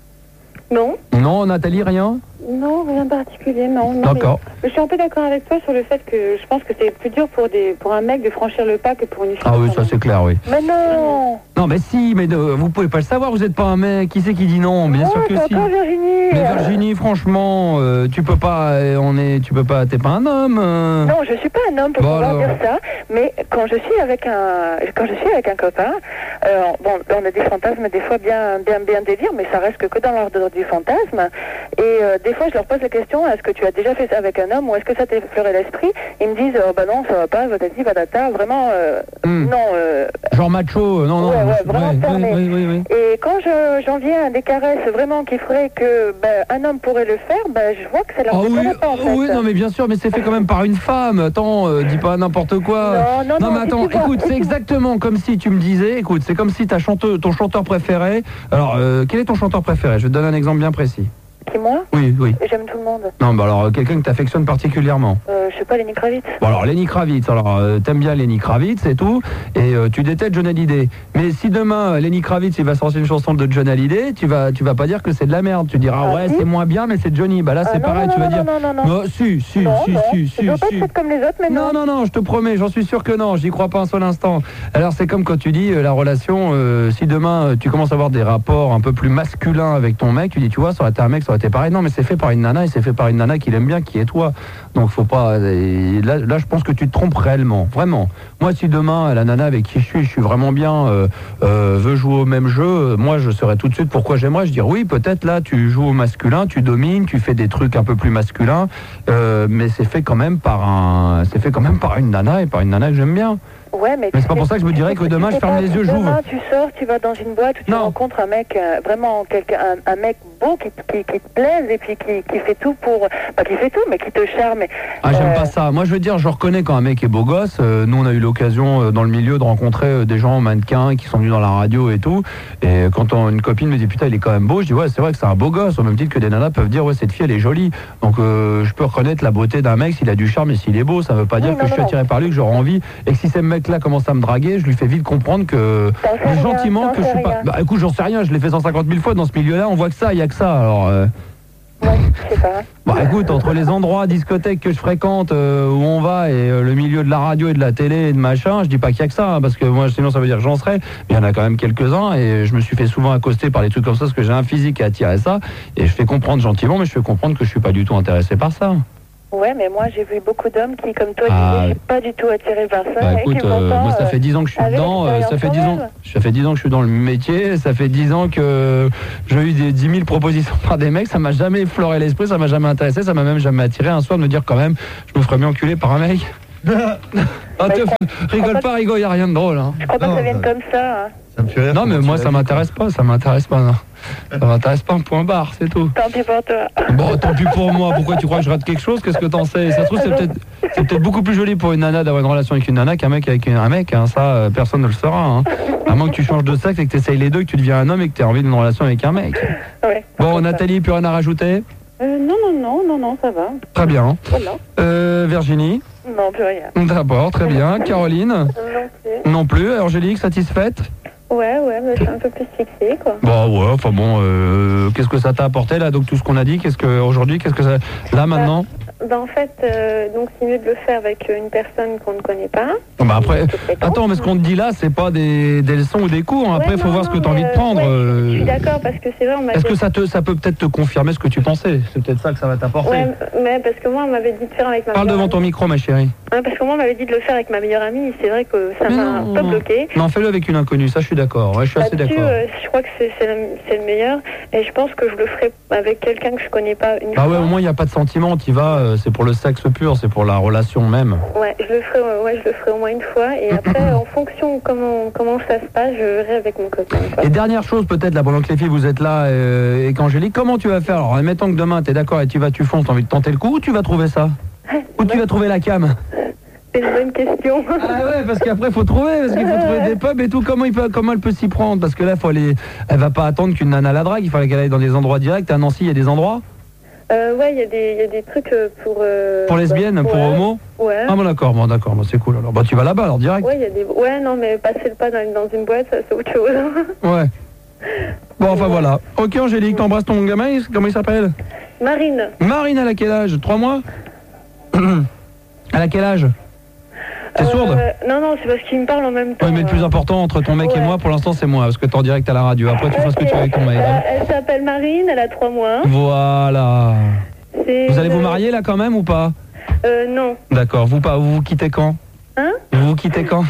Non, Non, Nathalie, rien? non, rien de particulier, non. non, D'accord. mais je suis un peu d'accord avec toi sur le fait que je pense que c'est plus dur pour, des, pour un mec de franchir le pas que pour une fille. Ah oui, ça c'est clair, oui. Mais non. Non, mais si, mais euh, vous pouvez pas le savoir, vous êtes pas un mec. Qui c'est qui dit non? Bien sûr Ouais, que c'est si. encore Virginie. Mais Virginie, franchement, euh, tu peux pas, euh, on est, tu peux pas, t'es pas un homme. euh. Non, je suis pas un homme pour Bon, pouvoir alors. dire ça, mais quand je suis avec un, quand je suis avec un copain, euh, bon, on a des fantasmes des fois bien, bien, bien délire, mais ça reste que, que dans l'ordre du fantasme. Et euh, des fois, je leur pose la question, est-ce que tu as déjà fait ça avec un homme ou est-ce que ça t'a effleuré l'esprit? Ils me disent, oh, bah non, ça va pas, patati, patata, vraiment, euh, Hmm. non. Euh, Genre macho, euh, non, non. Ouais, ouais, moi, je- vraiment oui, fermé. oui, oui, oui. et quand je, j'en viens à des caresses vraiment qui feraient que bah, un homme pourrait le faire, bah, je vois que ça leur Ah oui, déplairait pas en ah fait. oui, non mais bien sûr, mais c'est fait quand même par une femme. Attends, euh, dis pas n'importe quoi. Non, non, non, mais si attends, tu vois, écoute, si c'est tu vois. exactement comme si tu me disais, écoute, c'est comme si ta chanteuse, ton chanteur préféré. Alors, euh, quel est ton chanteur préféré? Je vais te donner un exemple bien précis. Qui, moi? Oui, oui. J'aime tout le monde. Non, bah alors euh, quelqu'un que t'affectionnes particulièrement. Euh, je sais pas, Lenny Kravitz. Bon alors Lenny Kravitz, alors euh, t'aimes bien Lenny Kravitz et tout, et euh, tu détestes John Hallyday. Mais si demain euh, Lenny Kravitz il va sortir une chanson de John Hallyday, tu vas tu vas pas dire que c'est de la merde, tu diras Ah, ouais si. c'est moins bien mais c'est Johnny. Bah là Ah, c'est non, pareil, non, tu vas non, dire. non, non, non, non. Non, si si Non, si non. si Je si veux pas si. être faite comme les autres, mais non. Non, non, non, je te promets, j'en suis sûr que non, j'y crois pas un seul instant. Alors c'est comme quand tu dis, euh, la relation, euh, si demain euh, tu commences à avoir des rapports un peu plus masculins avec ton mec, tu dis, tu vois, ça aurait été un mec, ça aurait été pareil. Non, mais c'est fait par une nana et c'est fait par une nana qui l'aime bien, qui est toi. Donc faut pas... et là, là, je pense que tu te trompes réellement, vraiment. Moi, si demain, la nana avec qui je suis, je suis vraiment bien, euh, euh, veut jouer au même jeu, euh, moi, je saurais tout de suite pourquoi j'aimerais. Je dirais, oui, peut-être là, tu joues au masculin, tu domines, tu fais des trucs un peu plus masculins, euh, mais c'est fait quand même par un... C'est fait quand même par une nana et par une nana que j'aime bien. Ouais, mais, Mais c'est pas pour ça que je me dirais que demain, je ferme les yeux, j'ouvre. Demain, tu sors, tu vas dans une boîte où tu Non. rencontres un mec, euh, vraiment quelqu'un, un, un mec beau qui, qui, qui te plaise et puis qui, qui fait tout pour, pas qui fait tout, mais qui te charme. Ah, j'aime Euh, pas ça. Moi, je veux dire, je reconnais quand un mec est beau gosse. Euh, nous, on a eu l'occasion euh, dans le milieu de rencontrer euh, des gens mannequins qui sont venus dans la radio et tout. Et quand on- une copine me dit putain, il est quand même beau, je dis ouais, c'est vrai que c'est un beau gosse. Au même titre que des nanas peuvent dire ouais, cette fille, elle est jolie. Donc, euh, je peux reconnaître la beauté d'un mec s'il a du charme et s'il est beau. Ça veut pas Oui, dire non, que je non, suis non. attiré par lui, que j'aurai envie. Et que si ce mec-là commence à me draguer, je lui fais vite comprendre que T'en sais rien, gentiment t'en que je sais suis pas. rien. Bah, écoute, j'en sais rien. Je l'ai fait cent cinquante mille fois dans ce milieu-là. On voit que ça, il y a que ça. Alors. euh, Ouais, je sais pas. Bah écoute, entre les endroits discothèques que je fréquente, euh, où on va, et euh, le milieu de la radio et de la télé et de machin, je dis pas qu'il y a que ça, hein, parce que moi sinon ça veut dire que j'en serais, mais il y en a quand même quelques-uns, et je me suis fait souvent accoster par des trucs comme ça, parce que j'ai un physique à attirer ça, et je fais comprendre gentiment, mais je fais comprendre que je suis pas du tout intéressé par ça. Ouais, mais moi j'ai vu beaucoup d'hommes qui, comme toi, Ah. disaient, je suis pas du tout attiré par ça. Bah et écoute, qui euh, pourtant, moi ça euh, fait dix ans que je suis avec dedans, euh, ça fait dix ans, l'expérience ça fait dix ans que je suis dans le métier, ça fait dix ans que j'ai eu des dix mille propositions par des mecs, ça m'a jamais effleuré l'esprit, ça m'a jamais intéressé, ça m'a même jamais attiré un soir de me dire quand même, je me ferais bien enculer par un mec. Ah, te f- rigole pas, rigole, y a rien de drôle. Hein. Je crois pas Non, que ça vienne bah, comme ça. Hein. Ça me fait rire. Non, mais comment moi tu ça l'as dit, m'intéresse pas, ça m'intéresse pas. Non. Ça m'intéresse pas, un point barre, c'est tout. Tant pis pour toi. Bon, tant pis pour moi, pourquoi tu crois que je rate quelque chose? Qu'est-ce que t'en sais? Ça se trouve, c'est peut-être c'est peut-être beaucoup plus joli pour une nana d'avoir une relation avec une nana qu'un mec avec un mec, hein. Ça, euh, personne ne le saura. Hein. À moins que tu changes de sexe et que tu essayes les deux, que tu deviens un homme et que tu as envie d'une relation avec un mec. Ouais. Bon, Nathalie, plus rien à rajouter? Euh, non, non, non, non, non, ça va. Très bien. Voilà. Euh, Virginie? Non, plus rien. D'abord, très bien. Caroline? Non plus. Non plus. Angélique, satisfaite? Ouais, ouais, mais je suis un peu plus fixée, quoi. Bon, ouais, enfin bon, euh, qu'est-ce que ça t'a apporté là? Donc tout ce qu'on a dit, qu'est-ce que aujourd'hui, qu'est-ce que ça. Là maintenant? Ben, en fait, euh, donc c'est mieux de le faire avec une personne qu'on ne connaît pas. Bon, bah après, Que fréquente. attends, mais ce qu'on te dit là, c'est pas des, des leçons ou des cours. Hein. Après, il Ouais, faut non, voir ce que non, tu as envie de mais, prendre. ouais, euh. Je suis d'accord, parce que c'est vrai, on m'a Est-ce dit... que ça, te, ça peut peut-être te confirmer ce que tu pensais? C'est peut-être ça que ça va t'apporter. Ouais, mais parce que moi, on m'avait dit de faire avec ma Parle meilleure devant ton amie. micro, ma chérie. Ouais, parce que moi, on m'avait dit de le faire avec ma meilleure amie. C'est vrai que ça Mais m'a un non. peu bloqué. Non, fais-le avec une inconnue, ça je suis d'accord. Ouais, je suis assez Là-dessus, d'accord. euh, je crois que c'est c'est le, c'est le meilleur. Et je pense que je le ferai avec quelqu'un que je connais pas une Bah fois. ouais, au moins il n'y a pas de sentiment, t'y vas, euh, c'est pour le sexe pur, c'est pour la relation même. Ouais, je le ferai, euh, ouais, je le ferai au moins une fois. Et après, en fonction de comment, comment ça se passe, je verrai avec mon copain. quoi. Et dernière chose peut-être, là, pendant que les filles vous êtes là euh, et qu'Angélique, comment tu vas faire? Alors admettons que demain t'es d'accord et tu vas, tu fonces, t'as envie de tenter le coup, où tu vas trouver ça? Où tu vas trouver la cam? C'est une bonne question. Ah ouais, parce qu'après faut trouver, parce qu'il faut trouver des pubs et tout. Comment il peut, comment elle peut s'y prendre? Parce que là, faut aller, elle va pas attendre qu'une nana la drague. Il fallait qu'elle aille dans des endroits directs. À Nancy, il y a des endroits Euh, ouais, il y, a des- il y a des trucs euh, pour... euh, pour lesbiennes, ouais, pour homo. Ouais. Ah bon d'accord, bon d'accord, bon, c'est cool. Alors bah tu vas là-bas alors direct. Ouais, il y a des... Ouais, non, mais passer le pas dans, dans une boîte, ça, c'est autre chose. Ouais. Bon enfin voilà. Ok Angélique, t'embrasses ton gamin. il- Comment il s'appelle? Marine. Marine, elle a quel âge? Trois mois? Elle a quel âge? T'es Euh, sourde? Non, non, c'est parce qu'il me parle en même temps. Oui, mais le plus euh. important entre ton mec et Ouais. moi, pour l'instant, c'est moi, parce que t'es en direct à la radio. Après, tu feras ce que tu veux avec ton mail. Euh, hein. elle s'appelle Marine, elle a trois mois. Voilà. C'est Vous allez vous une- marier là quand même ou pas? Euh, non. D'accord. Vous pas, vous vous quittez quand? Hein? Vous vous quittez quand?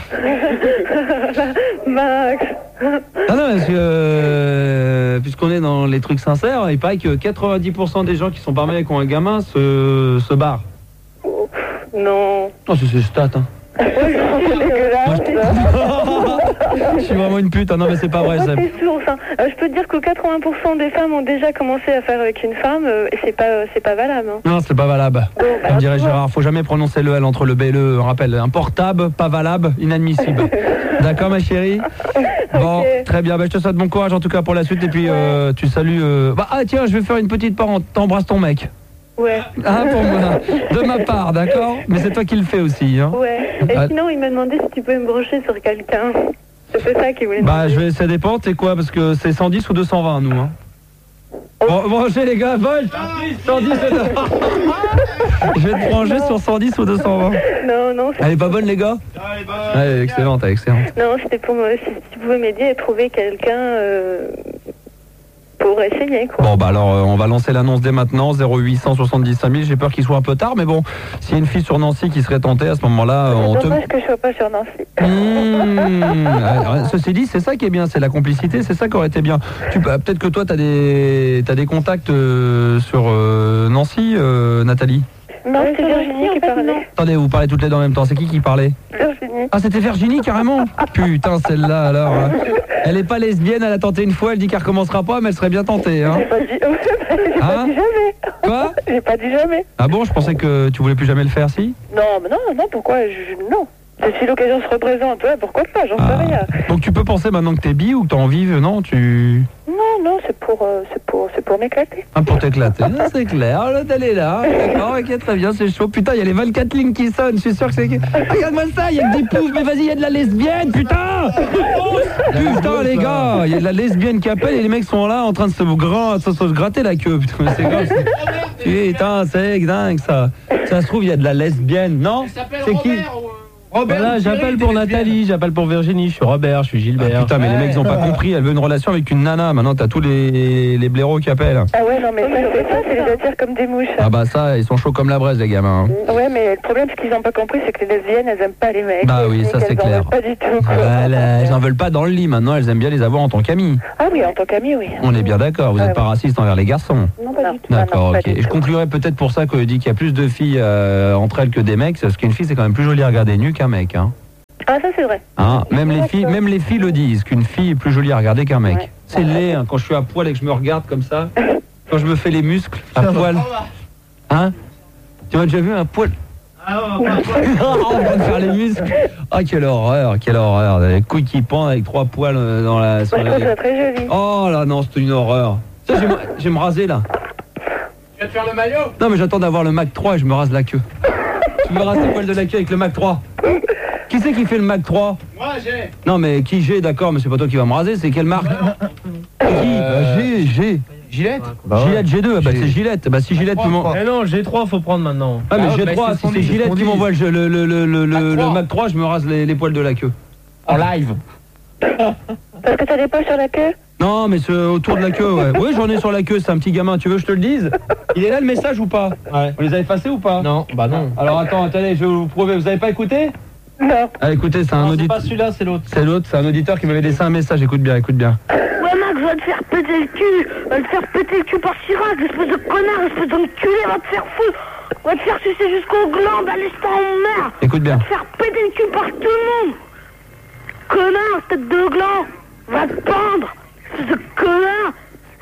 Max. Ah non, parce que euh, puisqu'on est dans les trucs sincères, il paraît que quatre-vingt-dix pour cent des gens qui sont parmi et qui ont un gamin se, se barrent. Non. Non, c'est c'est stat. Hein. C'est dégueulasse. Je suis vraiment une pute. Ah non, mais c'est pas vrai. ça. C'est source. Hein. Euh, je peux te dire que quatre-vingts pour cent des femmes ont déjà commencé à faire avec une femme euh, et c'est pas, euh, c'est pas valable. Hein. Non, c'est pas valable. Bon, bah, Comme dirait tu vois. Gérard, faut jamais prononcer le L entre le B et le E. On rappelle, un portable, pas valable, inadmissible. D'accord, ma chérie? Bon, Ok. très bien. Bah, je te souhaite bon courage en tout cas pour la suite. Et puis, euh, tu salues. euh, Bah, ah, tiens, je vais faire une petite part. T'embrasses ton mec. Ouais. Hein, pour moi. De ma part, d'accord? Mais c'est toi qui le fais aussi. Hein. Ouais. Et Ah. sinon, il m'a demandé si tu pouvais me brancher sur quelqu'un. C'était ça qu'il voulait Bah, demander. je vais, ça dépend, c'est quoi? Parce que c'est cent dix ou deux cent vingt, nous. Hein. Bon, branchez les gars, Volt cent dix ou deux cent vingt. Je vais te brancher sur cent dix ou deux cent vingt. Non, non, c'est- Elle est pas bonne, les gars? Elle est excellente, elle est excellente. non, c'était pour me... si tu pouvais m'aider à trouver quelqu'un euh, pour essayer, quoi. Bon, bah alors, euh, on va lancer l'annonce dès maintenant, zéro huit cent soixante-dix cinq mille. J'ai peur qu'il soit un peu tard, mais bon, s'il y a une fille sur Nancy qui serait tentée, à ce moment-là, euh, on C'est te... dommage que je sois pas sur Nancy. Mmh. Alors, ceci dit, c'est ça qui est bien, c'est la complicité, c'est ça qui aurait été bien. Tu peux- Peut-être que toi, tu as des, t'as des contacts euh, sur euh, Nancy, euh, Nathalie? Non, c'est Virginie qui parlait. Attendez, vous parlez toutes les deux en même temps, c'est qui qui parlait? Virginie. Ah, c'était Virginie, carrément? Putain, celle-là, alors. hein. Elle est pas lesbienne, elle a tenté une fois, elle dit qu'elle recommencera pas, mais elle serait bien tentée. Hein. J'ai pas dit, j'ai pas Hein dit jamais. Quoi? J'ai pas dit jamais. Ah bon, je pensais que tu voulais plus jamais le faire, si? Non, mais non, non, pourquoi je... Non. Si l'occasion se représente, ouais, pourquoi pas, j'en sais Ah. rien. Donc tu peux penser maintenant que t'es bi ou que t'as envie, non? Tu... Non, Non, non, c'est pour, euh, c'est pour, c'est pour m'éclater. Ah, pour t'éclater, ah, c'est clair. L'hôtel est là. D'accord, ok, très bien, c'est chaud. Putain, il y a les vingt-quatre lignes qui sonnent. Je suis sûr que c'est. Ah, regarde-moi ça, il y a que des poufs. Mais vas-y, il y a de la lesbienne, putain. Putain, les gars, il y a de la lesbienne qui appelle et les mecs sont là en train de se, gras, se, se gratter la queue. Putain, mais c'est grave. Putain, c'est dingue ça. Ça se trouve, il y a de la lesbienne, non? C'est qui? Robert, voilà, j'appelle pour Nathalie, j'appelle pour Virginie, je suis Robert, je suis Gilbert. Ah, putain, mais les mecs ils ont pas compris, elle veut une relation avec une nana. Maintenant t'as tous les, les blaireaux qui appellent. Ah ouais, non mais ça c'est ça, c'est les attirent comme des mouches. Ah bah ça, ils sont chauds comme la braise les gamins. Hein. Ouais, mais le problème c'est qu'ils ont pas compris, c'est que les lesbiennes elles aiment pas les mecs. Bah oui, ça c'est clair. Pas du tout. Voilà, elles en veulent pas dans le lit maintenant, elles aiment bien les avoir en tant qu'amis. Ah oui, en tant qu'amis, oui. On est bien d'accord, vous ah, êtes pas oui. raciste envers les garçons. Non, pas du tout. D'accord, non, ok. Et je conclurai peut-être pour ça que je dis qu'il y a plus de filles euh, entre elles que des mecs, parce qu'une fille c'est quand même plus joli à regarder nu qu'un mec. Hein. Ah ça c'est vrai. Hein, même les filles, même les filles le disent qu'une fille est plus jolie à regarder qu'un mec. Ouais. C'est laid hein, quand je suis à poil et que je me regarde comme ça. Quand je me fais les muscles à poil. Hein? Tu m'as déjà vu un poil? Ah on va faire les muscles. Ah quelle horreur, quelle horreur. Les couilles qui pendent avec trois poils dans la. Sur Moi, je trouve ça très joli. Oh là non, c'est une horreur. Ça, je vais me- je vais me raser là. Tu vas te faire le maillot? Non mais j'attends d'avoir le Mac trois et je me rase la queue. Je me rase les poils de la queue avec le Mac trois. Qui c'est qui fait le Mac trois? Moi j'ai. Non mais qui j'ai, d'accord, mais c'est pas toi qui va me raser, c'est quelle marque? Qui? Euh, G, G. Gillette? Bah ouais. Gillette G deux, bah c'est Gillette. Bah si Gillette peut m'en... Eh non, G trois faut prendre maintenant. Ah mais Ah, G bah, trois, c'est si ce qu'on c'est dit, c'est ce Gillette qu'on qui dit. m'envoie le, le, le, le, le, Mac le trois. Mac trois, je me rase les, les poils de la queue. En live. Parce que t'as des poils sur la queue? Non mais c'est autour de la queue, ouais. Oui j'en ai sur la queue, c'est un petit gamin, tu veux que je te le dise? Il est là le message ou pas? Ouais. On les a effacés ou pas? Non, bah non. Alors attends, attendez, je vais vous prouver, vous avez pas écouté? Non. Ah écoutez, c'est un Non, c'est auditeur. pas celui-là, c'est l'autre. C'est l'autre, c'est un auditeur qui m'avait laissé un message, écoute bien, écoute bien. Ouais Max, va te faire péter le cul. Va te faire péter le cul par Chirac, espèce de connard, espèce d'enculé, va te faire foutre. Va te faire sucer jusqu'au gland, allez je t'emmerde. Écoute bien. Va te faire péter le cul par tout le monde. Connard, tête de gland. Va te pendre, espèce de connard.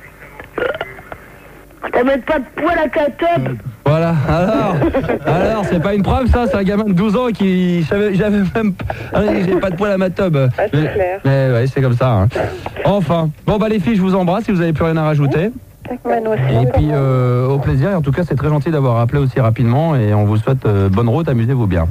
T'as même pas de poil à ta tête. Voilà, alors, alors c'est pas une preuve ça, c'est un gamin de douze ans qui, j'avais, j'avais même, ah, j'ai pas de poil à ma tub. Ah, c'est mais, clair. mais ouais, c'est comme ça. Hein. Enfin, bon bah les filles, je vous embrasse si vous avez plus rien à rajouter. Mano aussi. Et puis euh, au plaisir. Et en tout cas, c'est très gentil d'avoir appelé aussi rapidement et on vous souhaite euh, bonne route, amusez-vous bien.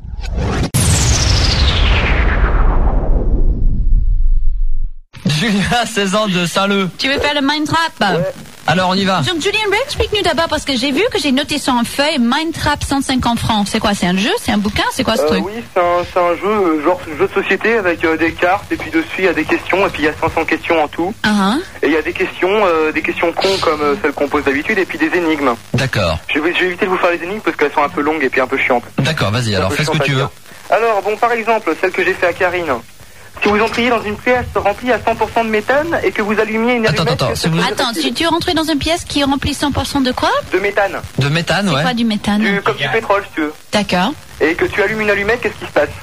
Julien, seize ans de Saint-Leu. Tu veux faire le Mind Trap? Alors on y va. Donc Julien, explique-nous d'abord parce que j'ai vu que j'ai noté sur une feuille Mind Trap cent cinquante francs. C'est quoi? C'est un jeu? C'est un bouquin? C'est quoi ce Euh, truc? oui, c'est un, c'est un jeu, euh, genre jeu de société avec euh, des cartes et puis dessus il y a des questions et puis il y a cinq cents questions en tout. Ah, Et il y a des questions, euh, des questions cons comme euh, celles qu'on pose d'habitude et puis des énigmes. D'accord. Je vais, je vais éviter de vous faire les énigmes parce qu'elles sont un peu longues et puis un peu chiantes. D'accord, vas-y, Un alors peu fais ce que chiantes à tu veux. dire. Alors bon, par exemple, celle que j'ai fait à Karine. Si vous entriez dans une pièce remplie à cent pour cent de méthane et que vous allumiez une Attends, allumette... attends, que si vous- ça attends, faisait si tu rentres dans une pièce qui est remplie cent pour cent de quoi? de méthane, De méthane, C'est ouais. quoi du méthane? du, comme du pétrole si tu veux, D'accord. et que tu allumes une allumette, qu'est-ce qui se passe?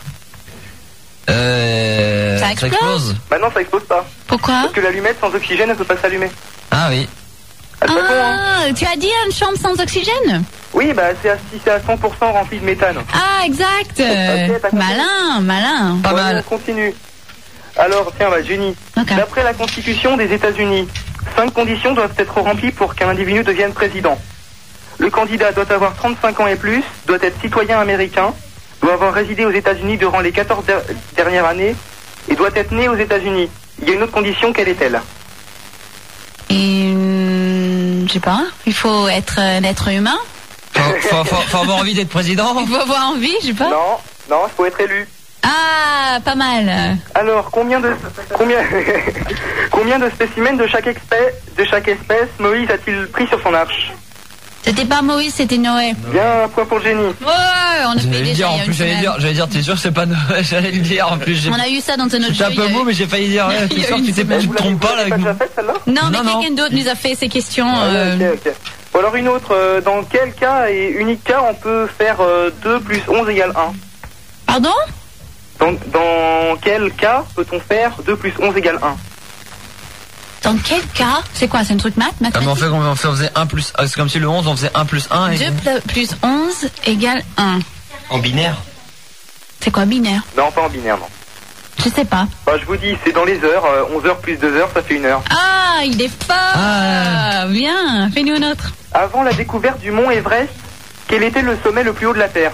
Euh... Ça explose Maintenant ça explose pas, Pourquoi? parce que l'allumette sans oxygène elle peut pas s'allumer. Ah oui. Ah, c'est pas con, hein. Ah, tu as dit une chambre sans oxygène? Oui, bah c'est à, si c'est à cent pour cent rempli de méthane. Ah, exact. Ok, t'as compris. Malin, malin. Pas Ouais, mal. On continue. Alors, tiens, bah, Jenny. Ok. D'après la Constitution des États-Unis, cinq conditions doivent être remplies pour qu'un individu devienne président. Le candidat doit avoir trente-cinq ans et plus, doit être citoyen américain, doit avoir résidé aux États-Unis durant les quatorze der- dernières années et doit être né aux États-Unis. Il y a une autre condition, quelle est-elle? Et, hum, je sais pas, il faut être un être humain? Faut, faut, faut, faut avoir envie d'être président. Il faut avoir envie, je sais pas. Non, non, il faut être élu. Ah, pas mal. Alors, combien de combien combien de spécimens de chaque espèce de chaque espèce Moïse a-t-il pris sur son arche? C'était pas Moïse, c'était Noé. Bien, un point pour Jenny. Ouais, on a fait J'allais le déjà dire, il y en a une plus, j'allais semaine. dire, j'allais dire, t'es sûr que c'est pas Noël, j'allais le dire, en plus, j'ai... On a eu ça dans un autre J'étais jeu. un il y peu a eu- mou, mais j'ai failli dire, ouais, il y t'es a sûr une que tu t'es pas, semaine. tu te trompes pas, là, avec Vous nous. l'avez pas déjà faite, celle-là? Non, mais Non, non. quelqu'un d'autre nous a fait ces questions. Ah, euh, ok, ok. Bon, alors une autre, euh, dans quel cas et unique cas on peut faire euh, deux plus onze égale un? Pardon? dans, dans quel cas peut-on faire deux plus onze égale un? Dans quel cas? C'est quoi? C'est un truc maths? Ah, mais on mathématique? fait, on faisait un plus, ah, c'est comme si le onze, on faisait un plus un et... deux plus onze égale un. En binaire. C'est quoi binaire? Non, pas en binaire, non. Je sais pas. Bah, je vous dis, c'est dans les heures, euh, onze heures plus deux heures, ça fait une heure. Ah, Ah, il est fort. Ah. Bien, fais-nous une autre. Avant la découverte du mont Everest, quel était le sommet le plus haut de la Terre?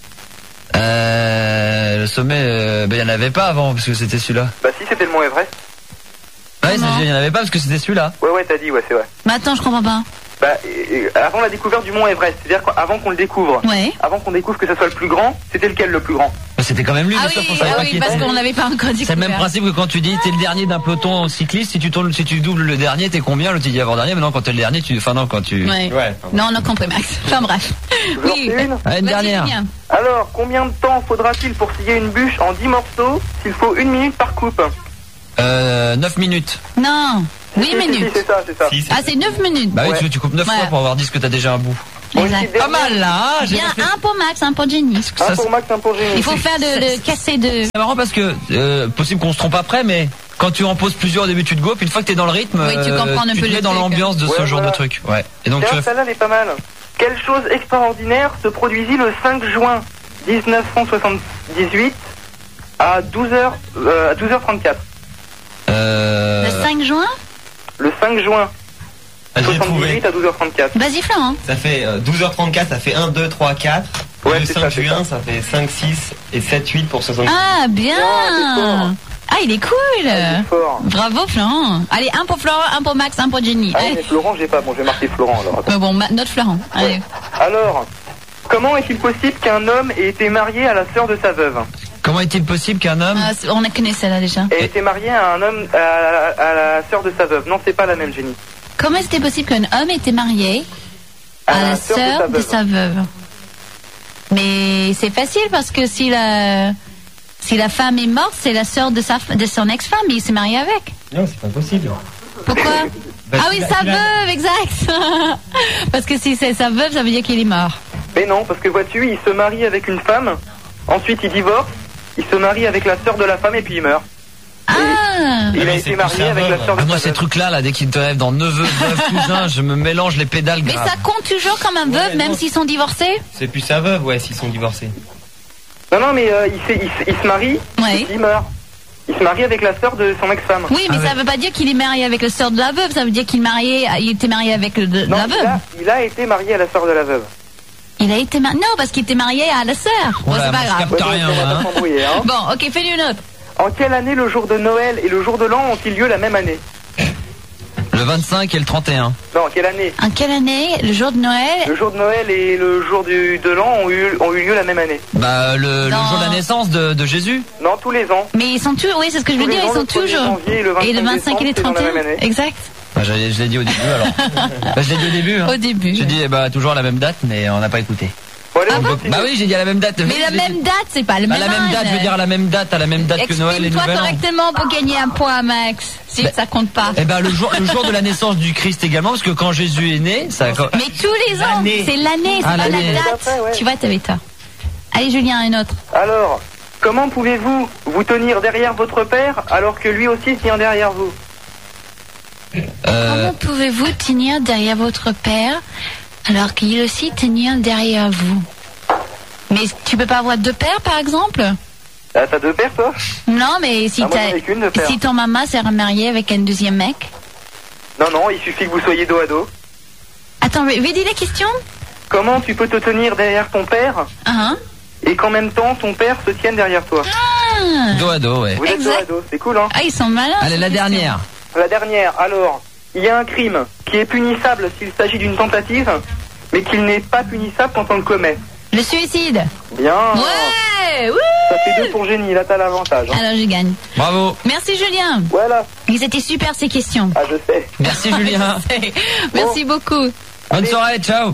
Euh, le sommet, euh, ben, il n'y en avait pas avant, parce que c'était celui-là. Bah si, c'était le mont Everest. Ouais, Comment il n'y en avait pas, parce que c'était celui-là. Ouais, ouais, t'as dit, ouais, c'est vrai. Mais attends, je comprends pas. Bah, et- et avant la découverte du mont Everest, c'est-à-dire qu'avant qu'on le découvre, Ouais. avant qu'on découvre que ça soit le plus grand, c'était lequel le plus grand? Mais c'était quand même lui, Ah bien sûr, oui, qu'on savait ah pas oui, qui parce était. qu'on l'avait pas encore dit. C'est le même principe que quand tu dis t'es le dernier d'un peloton cycliste, si tu tournes, si tu doubles le dernier, t'es combien? L'autre il dit avant dernier, mais non, quand t'es le dernier, tu, enfin non, quand tu. Ouais. Ouais. Non, on a compris, Max. Enfin bref. Toujours Oui. une. Ah, une Vas-y, dernière. Julien. Alors, combien de temps faudra-t-il pour scier une bûche en dix morceaux s'il faut une minute par coupe? Euh, neuf minutes. Non, huit Si, si, si, minutes. c'est ça, c'est ça. Si, c'est- Ah, c'est neuf minutes. Bah oui, Ouais. tu, tu coupes neuf Ouais. fois pour avoir dit ce que t'as déjà un bout. Bon, une Exact. petite Pas dernière. mal là, hein, j'ai Bien, fait- un pour Max, un pour Jenny. Un ça, pour Max, un pour Génie. Il faut faire de, de casser de. C'est marrant parce que euh, possible qu'on se trompe après, mais quand tu en poses plusieurs au début, tu te gopes. Une fois que t'es dans le rythme, Oui, tu comprends un tu peu te le mets dans truc. l'ambiance de Ouais, ce genre voilà. de truc. Ouais. Et donc Tiens, tu celle-là, elle est pas mal. Quelle chose extraordinaire se produisit le cinq juin dix-neuf cent soixante-dix-huit à douze heures, euh, à douze heures trente-quatre? euh, Le cinq juin. Le cinq juin Ah, j'ai trouvé. soixante-dix-huit à douze heures trente-quatre. Vas-y, Florent. Ça fait euh, douze heures trente-quatre, ça fait un, deux, trois, quatre. Ouais, le c'est cinq ça, c'est juin, ça fait cinq, six et sept, huit pour soixante-dix. Ah, bien. Ah, t'es fort. Ah, il est cool. C'est fort. Bravo, Florent. Allez, un pour Florent, un pour Max, un pour Jenny. Ah oui, mais Allez. Florent, j'ai pas. Bon, je vais marquer Florent alors. Attends. Euh, bon, ma- notre Florent. Allez. Alors, comment est-il possible qu'un homme ait été marié à la sœur de sa veuve? Comment est-il possible qu'un homme Ah, c'est- on a connu celle-là déjà. Ait été marié à un homme à, à la sœur de sa veuve? Non, c'est pas la même, Génie. Comment c'était possible qu'un homme était marié à, la sœur de, sa veuve? Mais c'est facile parce que si la si la femme est morte, c'est la sœur de sa de son ex-femme, et il s'est marié avec. Non, c'est pas possible. Pourquoi? Bah, Ah tu oui, l'as- sa tu l'as- veuve, exact. Parce que si c'est sa veuve, ça veut dire qu'il est mort. Mais non, parce que vois-tu, il se marie avec une femme, ensuite il divorce, il se marie avec la sœur de la femme et puis il meurt. Ah. Il a mais été c'est marié plus sa avec la veuve. sœur de Ah, moi sa ces veuve. trucs là là dès qu'ils te rêvent dans neveu, veuve, cousin, je me mélange les pédales Mais grave. ça compte toujours comme un veuve, Ouais, même non. s'ils sont divorcés? C'est plus sa veuve, ouais, s'ils sont divorcés. Non, non, mais euh, il, s'est- il, s- il se marie, Ouais. et puis il meurt. Il se marie avec la sœur de son ex-femme. Oui, mais Ah, ça ouais. veut pas dire qu'il est marié avec la sœur de la veuve, ça veut dire qu'il marié, il était marié avec le- de, Non, la il veuve. a, il a été marié à la sœur de la veuve. Il a été marié. Non, parce qu'il était marié à la sœur. Bon, Oula, c'est moi, pas je grave. capte Ouais, rien, donc, on va hein. pas s'embrouiller, hein. Bon, ok, fais-lui une autre. En quelle année le jour de Noël et le jour de l'an ont-ils lieu la même année? Le vingt-cinq et le trente et un. Non, en quelle année? En quelle année, le jour de Noël? Le jour de Noël et le jour du, de l'an ont eu, ont eu lieu la même année. Bah le, le Non. jour de la naissance de, de Jésus. Non, tous les ans. Mais ils sont tous, oui, c'est ce que je Tous veux les dire, ans, ils sont le premier toujours. janvier et le vingt-cinq Et le vingt-cinq et le décembre, trente c'est dans la et même un. année. Exact. Bah, je, je l'ai dit au début alors. Bah, je l'ai dit au début. Hein. Au début. J'ai dit eh bah toujours la même date, mais on n'a pas écouté. Bon, allez, Ah on bon continue. Bah oui, j'ai dit à la même date. Mais Je la l'ai même dit. date, c'est pas le Bah, même la même âge. date, je veux dire à la même date, à la même date que Noël et Exprime-toi Nouvel An. correctement pour gagner un point, Max. Si Bah, ça compte pas. Eh ben le jour, le jour de la naissance du Christ également, parce que quand Jésus est né, ça. Mais tous les ans, L'année. c'est l'année, c'est Ah, pas l'année. la date. Après, ouais. Tu vois, t'avais tort. Allez, Julien, une autre. Alors, comment pouvez-vous vous tenir derrière votre père alors que lui aussi tient derrière vous? Euh, Comment pouvez-vous tenir derrière votre père alors qu'il aussi tenir derrière vous? Mais tu peux pas avoir deux pères, par exemple? Ah, t'as deux pères, toi? Non, mais si, Ah, moi, t'as- j'en ai qu'une de père. si ton maman s'est remariée avec un deuxième mec. Non, non, il suffit que vous soyez dos à dos. Attends, redis la question. Comment tu peux te tenir derrière ton père Hein? et qu'en même temps ton père se tienne derrière toi? Ah, dos à dos, ouais. Vous êtes dos Exact. à dos, c'est cool, hein? Ah, ils sont malins. Allez, ces la questions. dernière. La dernière, alors, il y a un crime qui est punissable s'il s'agit d'une tentative, mais qu'il n'est pas punissable quand on le commet. Le suicide. Bien. Ouais, wouh. Ça fait deux pour Génie, là t'as l'avantage. hein. Alors je gagne. Bravo. Merci Julien. Voilà. Ils étaient super ces questions. Ah, je sais. Merci Julien. Merci beaucoup. Bonne soirée, ciao.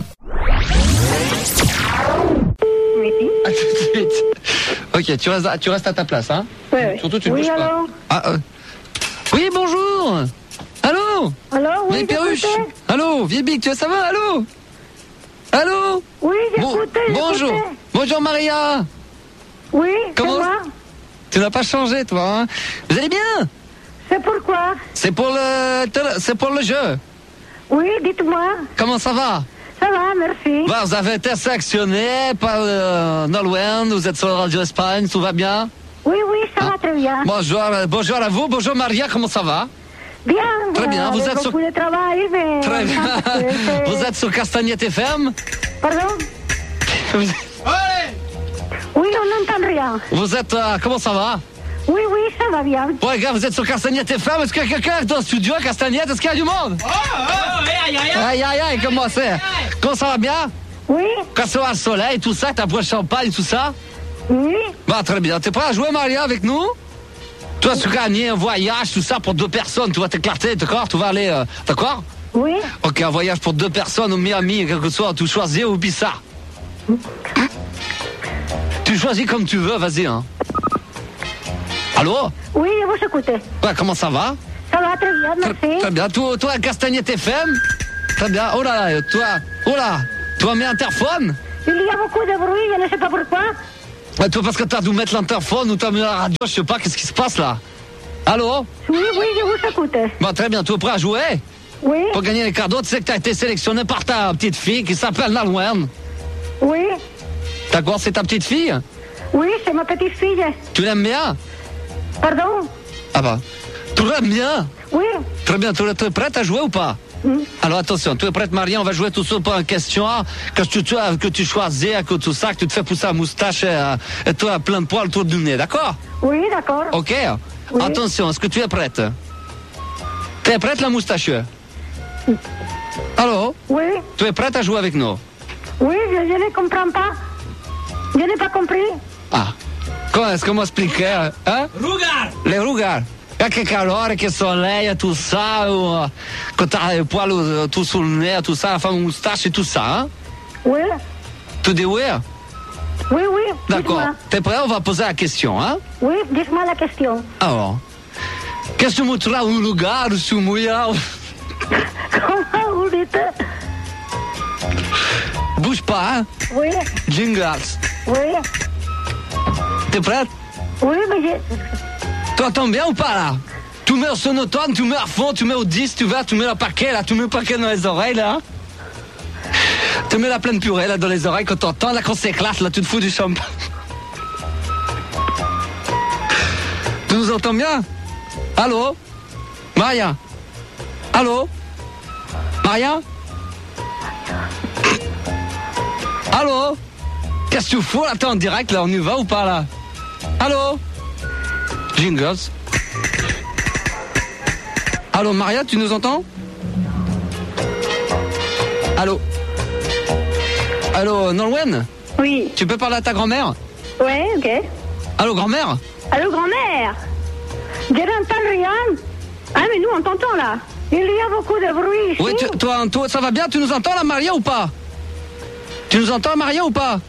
À tout de suite. Ok, tu restes, tu restes à ta place, hein. Surtout tu ne Oui, bouges pas. alors Ah, euh. Oui, bonjour. Allô. Alors, oui, Vieille perruche. j'écoutais. Allô, vieille bique, tu ça va? Allô. Allô. Oui, Bon- j'écoutais, bonjour. j'écoutais. Bonjour Maria. Oui, Comment- c'est moi. Tu n'as pas changé, toi, hein. Vous allez bien? C'est pourquoi? C'est pour le, c'est pour le jeu. Oui, dites-moi. Comment ça va? Ça va, merci. Bon, vous avez été sélectionné par euh, Nolwenn, vous êtes sur Radio Espagne, tout va bien? Oui, oui, ça va très bien. Bonjour, euh, bonjour à vous, bonjour Maria, comment ça va? Bien. Très bien, vous avec êtes sur... beaucoup de travail, mais... Très bien. C'est- c'est- Vous êtes sur Castagnette F M? Pardon? Oui, on n'entend rien. Vous êtes... euh, comment ça va? Oui, oui, ça va bien. Ouais, gars, vous êtes sur Castagnette F M. Est-ce qu'il y a quelqu'un dans le studio à Castagnette? Est-ce qu'il y a du monde? Aïe, aïe, aïe, comment c'est? Comment ça va bien? Oui. Quand ça va le soleil, tout ça, t'as bois de champagne, tout ça? Oui. Bah, très bien. T'es prêt à jouer, Maria, avec nous? Tu vas se gagner un voyage, tout ça, pour deux personnes. Tu vas t'éclater, d'accord? Tu vas aller... euh, d'accord? Oui. Ok, un voyage pour deux personnes au Miami, quel que soit, tu choisis ou Ibiza. Tu choisis comme tu veux, vas-y, hein. Allô? Oui, je vous écoute. Ouais, comment ça va? Ça va très bien, merci. Très bien. Toi, toi, Castagnette F M? Très bien. Oh là là, toi, oh là, tu as mis interphone? Il y a beaucoup de bruit, je ne sais pas pourquoi. Ouais, toi, parce que t'as dû mettre l'interphone ou t'as mis la radio, je sais pas, qu'est-ce qui se passe là? Allô? Oui, oui, je vous écoute. Bah, très bien. Tu es prêt à jouer? Oui. Pour gagner les cadeaux, tu sais que t'as été sélectionné par ta petite fille qui s'appelle Nalwen. Oui. D'accord, c'est ta petite fille? Oui, c'est ma petite fille. Tu l'aimes bien? Pardon? Ah bah, tu l'aimes bien? Oui. Très bien, tu es, tu es prête à jouer ou pas? Mm. Alors attention, tu es prête, Maria? On va jouer tout ça pour une question. Que tu, tu, que tu choisis, que tout ça, que tu te fais pousser la moustache et, euh, et tu as plein de poils autour du nez, d'accord? Oui, d'accord. Ok. Oui. Attention, est-ce que tu es prête? Tu es prête, la moustachue? Allô? Oui. Tu es prête à jouer avec nous? Oui, je, je ne comprends pas. Je n'ai pas compris. Ah. Comment est-ce que m'expliquer? Hein? Rugar! Les rugas. Ah, que calor, que soleil, tout ça, ou, euh, que t'as les poils euh, tout sur le nez, tout ça, la femme moustache et tout ça, hein? Oui. Tu dis oui? Oui, oui. D'accord. Dites-moi. T'es prêt? On va poser la question, hein? Oui, dites-moi la question. Alors, qu'est-ce que tu trouves un lugar sur Mouilla? Comment vous dites? Bouge pas, hein? Oui. Jingles. Oui. T'es prête? Oui, mais je... Tu entends bien ou pas, là? Tu mets au sonotone, tu mets à fond, tu mets au dix, tu vas, tu mets le paquet, là, tu mets le paquet dans les oreilles, là. Tu mets la pleine purée, là, dans les oreilles, quand t'entends, là, quand c'est classe, là, tu te fous du champagne. Tu nous entends bien? Allô? Maria? Allô? Maria? Allô? Qu'est-ce que tu fous, là? T'es en direct, là, on y va ou pas, là? Allô? Jingles. Allô, Maria, tu nous entends? Allô? Allô, Nolwenn? Oui. Tu peux parler à ta grand-mère? Ouais, ok. Allô, grand-mère? Allô, grand-mère? Je n'entends rien. Ah, mais nous, on t'entend, là. Il y a beaucoup de bruit ici. Oui, tu- toi, toi, ça va bien? Tu nous entends, là, Maria, ou pas? Tu nous entends, Maria, ou pas?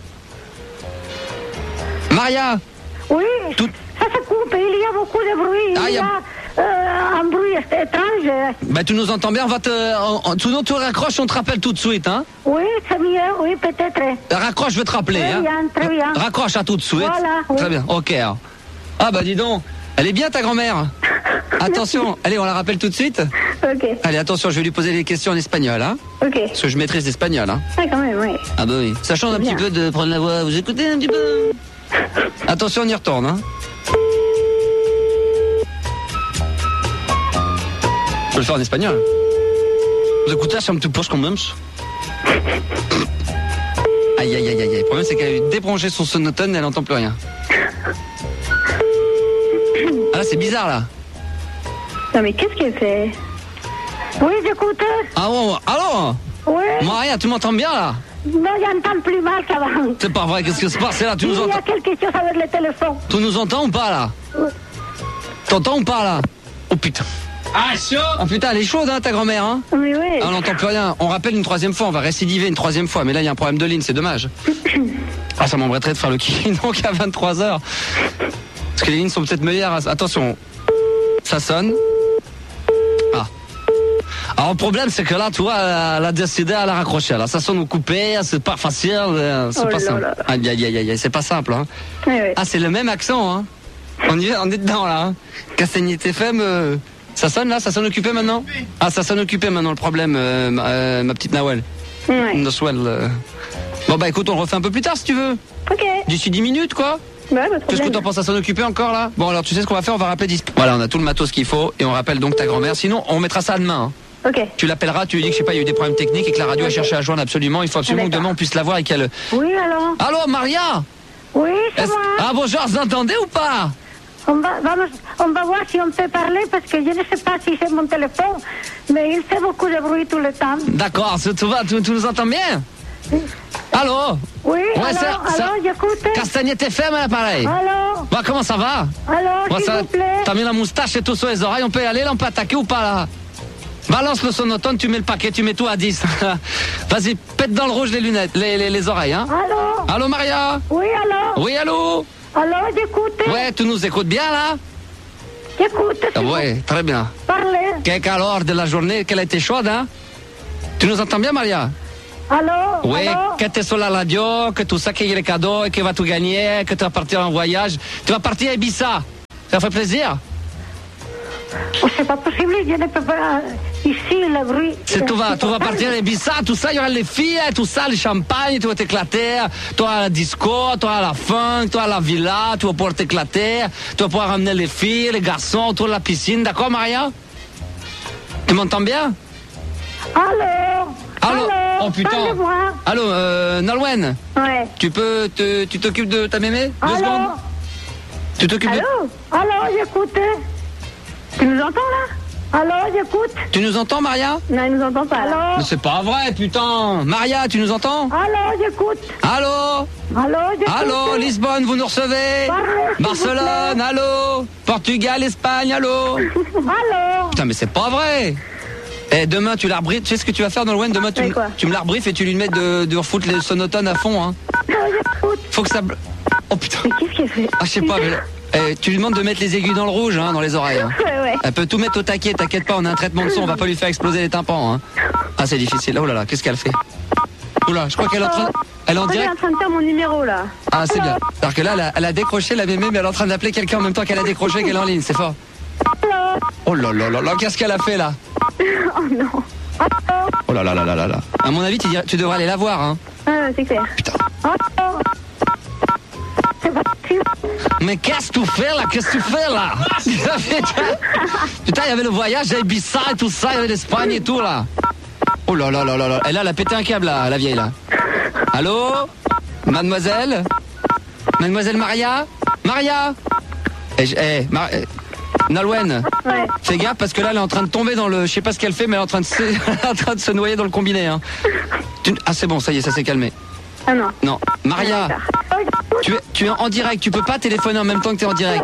Maria? Oui, Tout- ça se coupe. Il y a beaucoup de bruit. Ah, il y y a- a euh, un bruit étrange. Ben, tu nous entends bien, on va te... on- on- sinon, tu raccroches, on te rappelle tout de suite, hein? Oui, c'est mieux, oui, peut-être. Raccroche, je vais te rappeler, Très hein? bien, très bien. Raccroche à tout de suite. Voilà, oui. Très bien, ok. alors. Ah, bah, dis donc, elle est bien, ta grand-mère. Attention, allez, on la rappelle tout de suite. Ok, Allez, attention, je vais lui poser des questions en espagnol, hein? ok. Parce que je maîtrise l'espagnol, hein? Ah, quand même, oui. Ah bah oui. Ça change un Bien. petit peu de prendre la voix. Vous écoutez un petit peu? Attention, on y retourne, hein? Je peux le faire en espagnol. Vous écoutez, ça me te pose quand même. Aïe, aïe, aïe, aïe. Le problème, c'est qu'elle a eu débranché son sonotone et elle n'entend plus rien. Ah là, c'est bizarre, là. Non, mais qu'est-ce qu'elle fait? Oui, j'écoute. Ah bon, allô? Oui. Maria, tu m'entends bien, là? Non, j'entends plus mal, ça va. C'est pas vrai, qu'est-ce qui se passe là? Tu Il nous y entends? a quelque chose avec le téléphone. Tu nous entends ou pas, là? Oui. T'entends ou pas, là? Oh putain. Ah, chaud! Ah putain, elle est chaude, hein, ta grand-mère, hein? Oui, oui. Ah, on n'entend plus rien. On rappelle une troisième fois, on va récidiver une troisième fois. Mais là, il y a un problème de ligne, c'est dommage. Ah, ça m'embêterait de faire le qui donc à vingt-trois heures. Parce que les lignes sont peut-être meilleures. Attention, ça sonne. Ah. Alors, le problème, c'est que là, tu vois, elle a décidé à la raccrocher. Là, ça sonne au coupé, c'est pas facile, euh, c'est Oh pas là simple. là. Aïe, aïe, aïe, aïe, c'est pas simple, hein. Oui, oui. Ah, c'est le même accent, hein. On y est, on est dedans, là. Hein. Castagnette F M, euh, ça sonne, là? Ça sonne occupé, maintenant? Ah, ça sonne occupé, maintenant, le problème, euh, ma, euh, ma petite Nawel. Ouais. Noswell, euh. Bon, bah, écoute, on le refait un peu plus tard, si tu veux. Ok. D'ici dix minutes, quoi. Ouais, pas de Qu'est-ce que problème. t'en penses à s'en occuper encore là? Bon alors tu sais ce qu'on va faire, on va rappeler dix. Voilà, on a tout le matos qu'il faut et on rappelle donc ta grand-mère. Sinon on mettra ça à demain. Hein. Ok. Tu l'appellera, tu lui dis que je sais pas, il y a eu des problèmes techniques et que la radio a cherché à joindre absolument. Il faut absolument que demain on puisse la voir et qu'elle. Oui, alors. Allô Maria? Oui, c'est Est-ce- moi. Ah bonjour, vous entendez ou pas? On va, vamos, on va voir si on peut parler parce que je ne sais pas si c'est mon téléphone, mais il fait beaucoup de bruit tout le temps. D'accord, tu, tu, vas- tu, tu nous entends bien? Allô? Oui, Ouais, alors, ça- ça- alors, j'écoute. Castagnette F M à l'appareil. Alors, Bah comment ça va? alors, Ouais, s'il ça- vous plaît. T'as mis la moustache et tout sur les oreilles, on peut y aller là, on peut attaquer ou pas là? Balance le sonotone, tu mets le paquet, tu mets tout à dix. Vas-y, pète dans le rouge les lunettes, les, les, les oreilles, hein? Allô? Allô Maria? Oui, alors? Oui, allô? Alors, j'écoute. Ouais, tu nous écoutes bien là? J'écoute, Ah, s'il vous ouais, très bien. Parlez. Quelle calor de la journée, qu'elle a été chaude, hein? Tu nous entends bien Maria? Allô? Oui, Allô? que tu es sur la radio, que tout ça, qu'il y a les cadeaux, et que tu vas tout gagner, que tu vas partir en voyage. Tu vas partir à Ibiza. Ça fait plaisir? Oh, c'est pas possible, je ne peux pas. Ici, le bruit. C'est tout va, c'est tu vas pas partir à Ibiza, tout ça, il y aura les filles, tout ça, le champagne, tu vas t'éclater. Tu vas à la disco, tu vas à la funk, tu vas à la villa, tu vas pouvoir t'éclater. Tu vas pouvoir ramener les filles, les garçons autour de la piscine. D'accord, Maria? Tu m'entends bien? Allô? Allô? Allô? Oh putain. Parlez-moi. Allô, euh, Nolwenn? Ouais. Tu peux, te, tu t'occupes de ta mémé? Deux Allô? secondes? Tu t'occupes de... Allô? Allô, j'écoute. Tu nous entends là? Allô, j'écoute. Tu nous entends, Maria? Non, il nous entend pas. Allô? Mais c'est pas vrai, putain! Maria, tu nous entends? Allô, j'écoute. Allô? Allô, j'écoute. Allô, Lisbonne, vous nous recevez? Parlez, s'il vous Barcelone, plaît. allô? Portugal, Espagne, allô? Allô? Putain, mais c'est pas vrai! Eh, demain, tu la rebriefes. Tu sais ce que tu vas faire, Nolwenn? Demain, tu, Mais me- quoi? tu me la rebriefes et tu lui mets de, de refoutre les sonotones à fond, hein. Non, j'écoute. Faut que ça... bl- Oh putain! Mais qu'est-ce qu'elle fait? Ah, je sais pas, mais... Eh, tu lui demandes de mettre les aiguilles dans le rouge, hein, dans les oreilles. Hein. Ouais, ouais. Elle peut tout mettre au taquet, t'inquiète pas, on a un traitement de son, on va pas lui faire exploser les tympans. Hein. Ah, c'est difficile. Oh là là, qu'est-ce qu'elle fait? Oula, je crois qu'elle est en train... Elle est en Elle est direct. en train de faire mon numéro là. Ah, c'est bien. Alors que là, elle a, elle a décroché la mémé, mais elle est en train d'appeler quelqu'un en même temps qu'elle a décroché, qu'elle est en ligne, c'est fort. Allô? Oh là là là là, qu'est-ce qu'elle a fait là? Oh non. Allô? Oh là là là là là là. À mon avis, tu, dirais- tu devrais aller la voir, hein. Ah, c'est clair. Putain. Allô? C'est pas possible. Mais qu'est-ce que tu fais là? Qu'est-ce que tu fais là? Putain, il y avait le voyage à Ibiza et tout ça, il y avait l'Espagne et tout là. Oh là là là là là. Elle a, elle a pété un câble là, la vieille là. Allô? Mademoiselle? Mademoiselle Maria? Maria? Eh, je- eh, Mar- eh, Nolwenn, Ouais. fais gaffe parce que là elle est en train de tomber dans le... Je sais pas ce qu'elle fait mais elle est en train de se, elle est en train de se noyer dans le combiné. Hein. Tu- Ah c'est bon, ça y est, ça s'est calmé. Ah non. Non, Maria, tu es, tu es en direct, tu peux pas téléphoner en même temps que tu es en direct.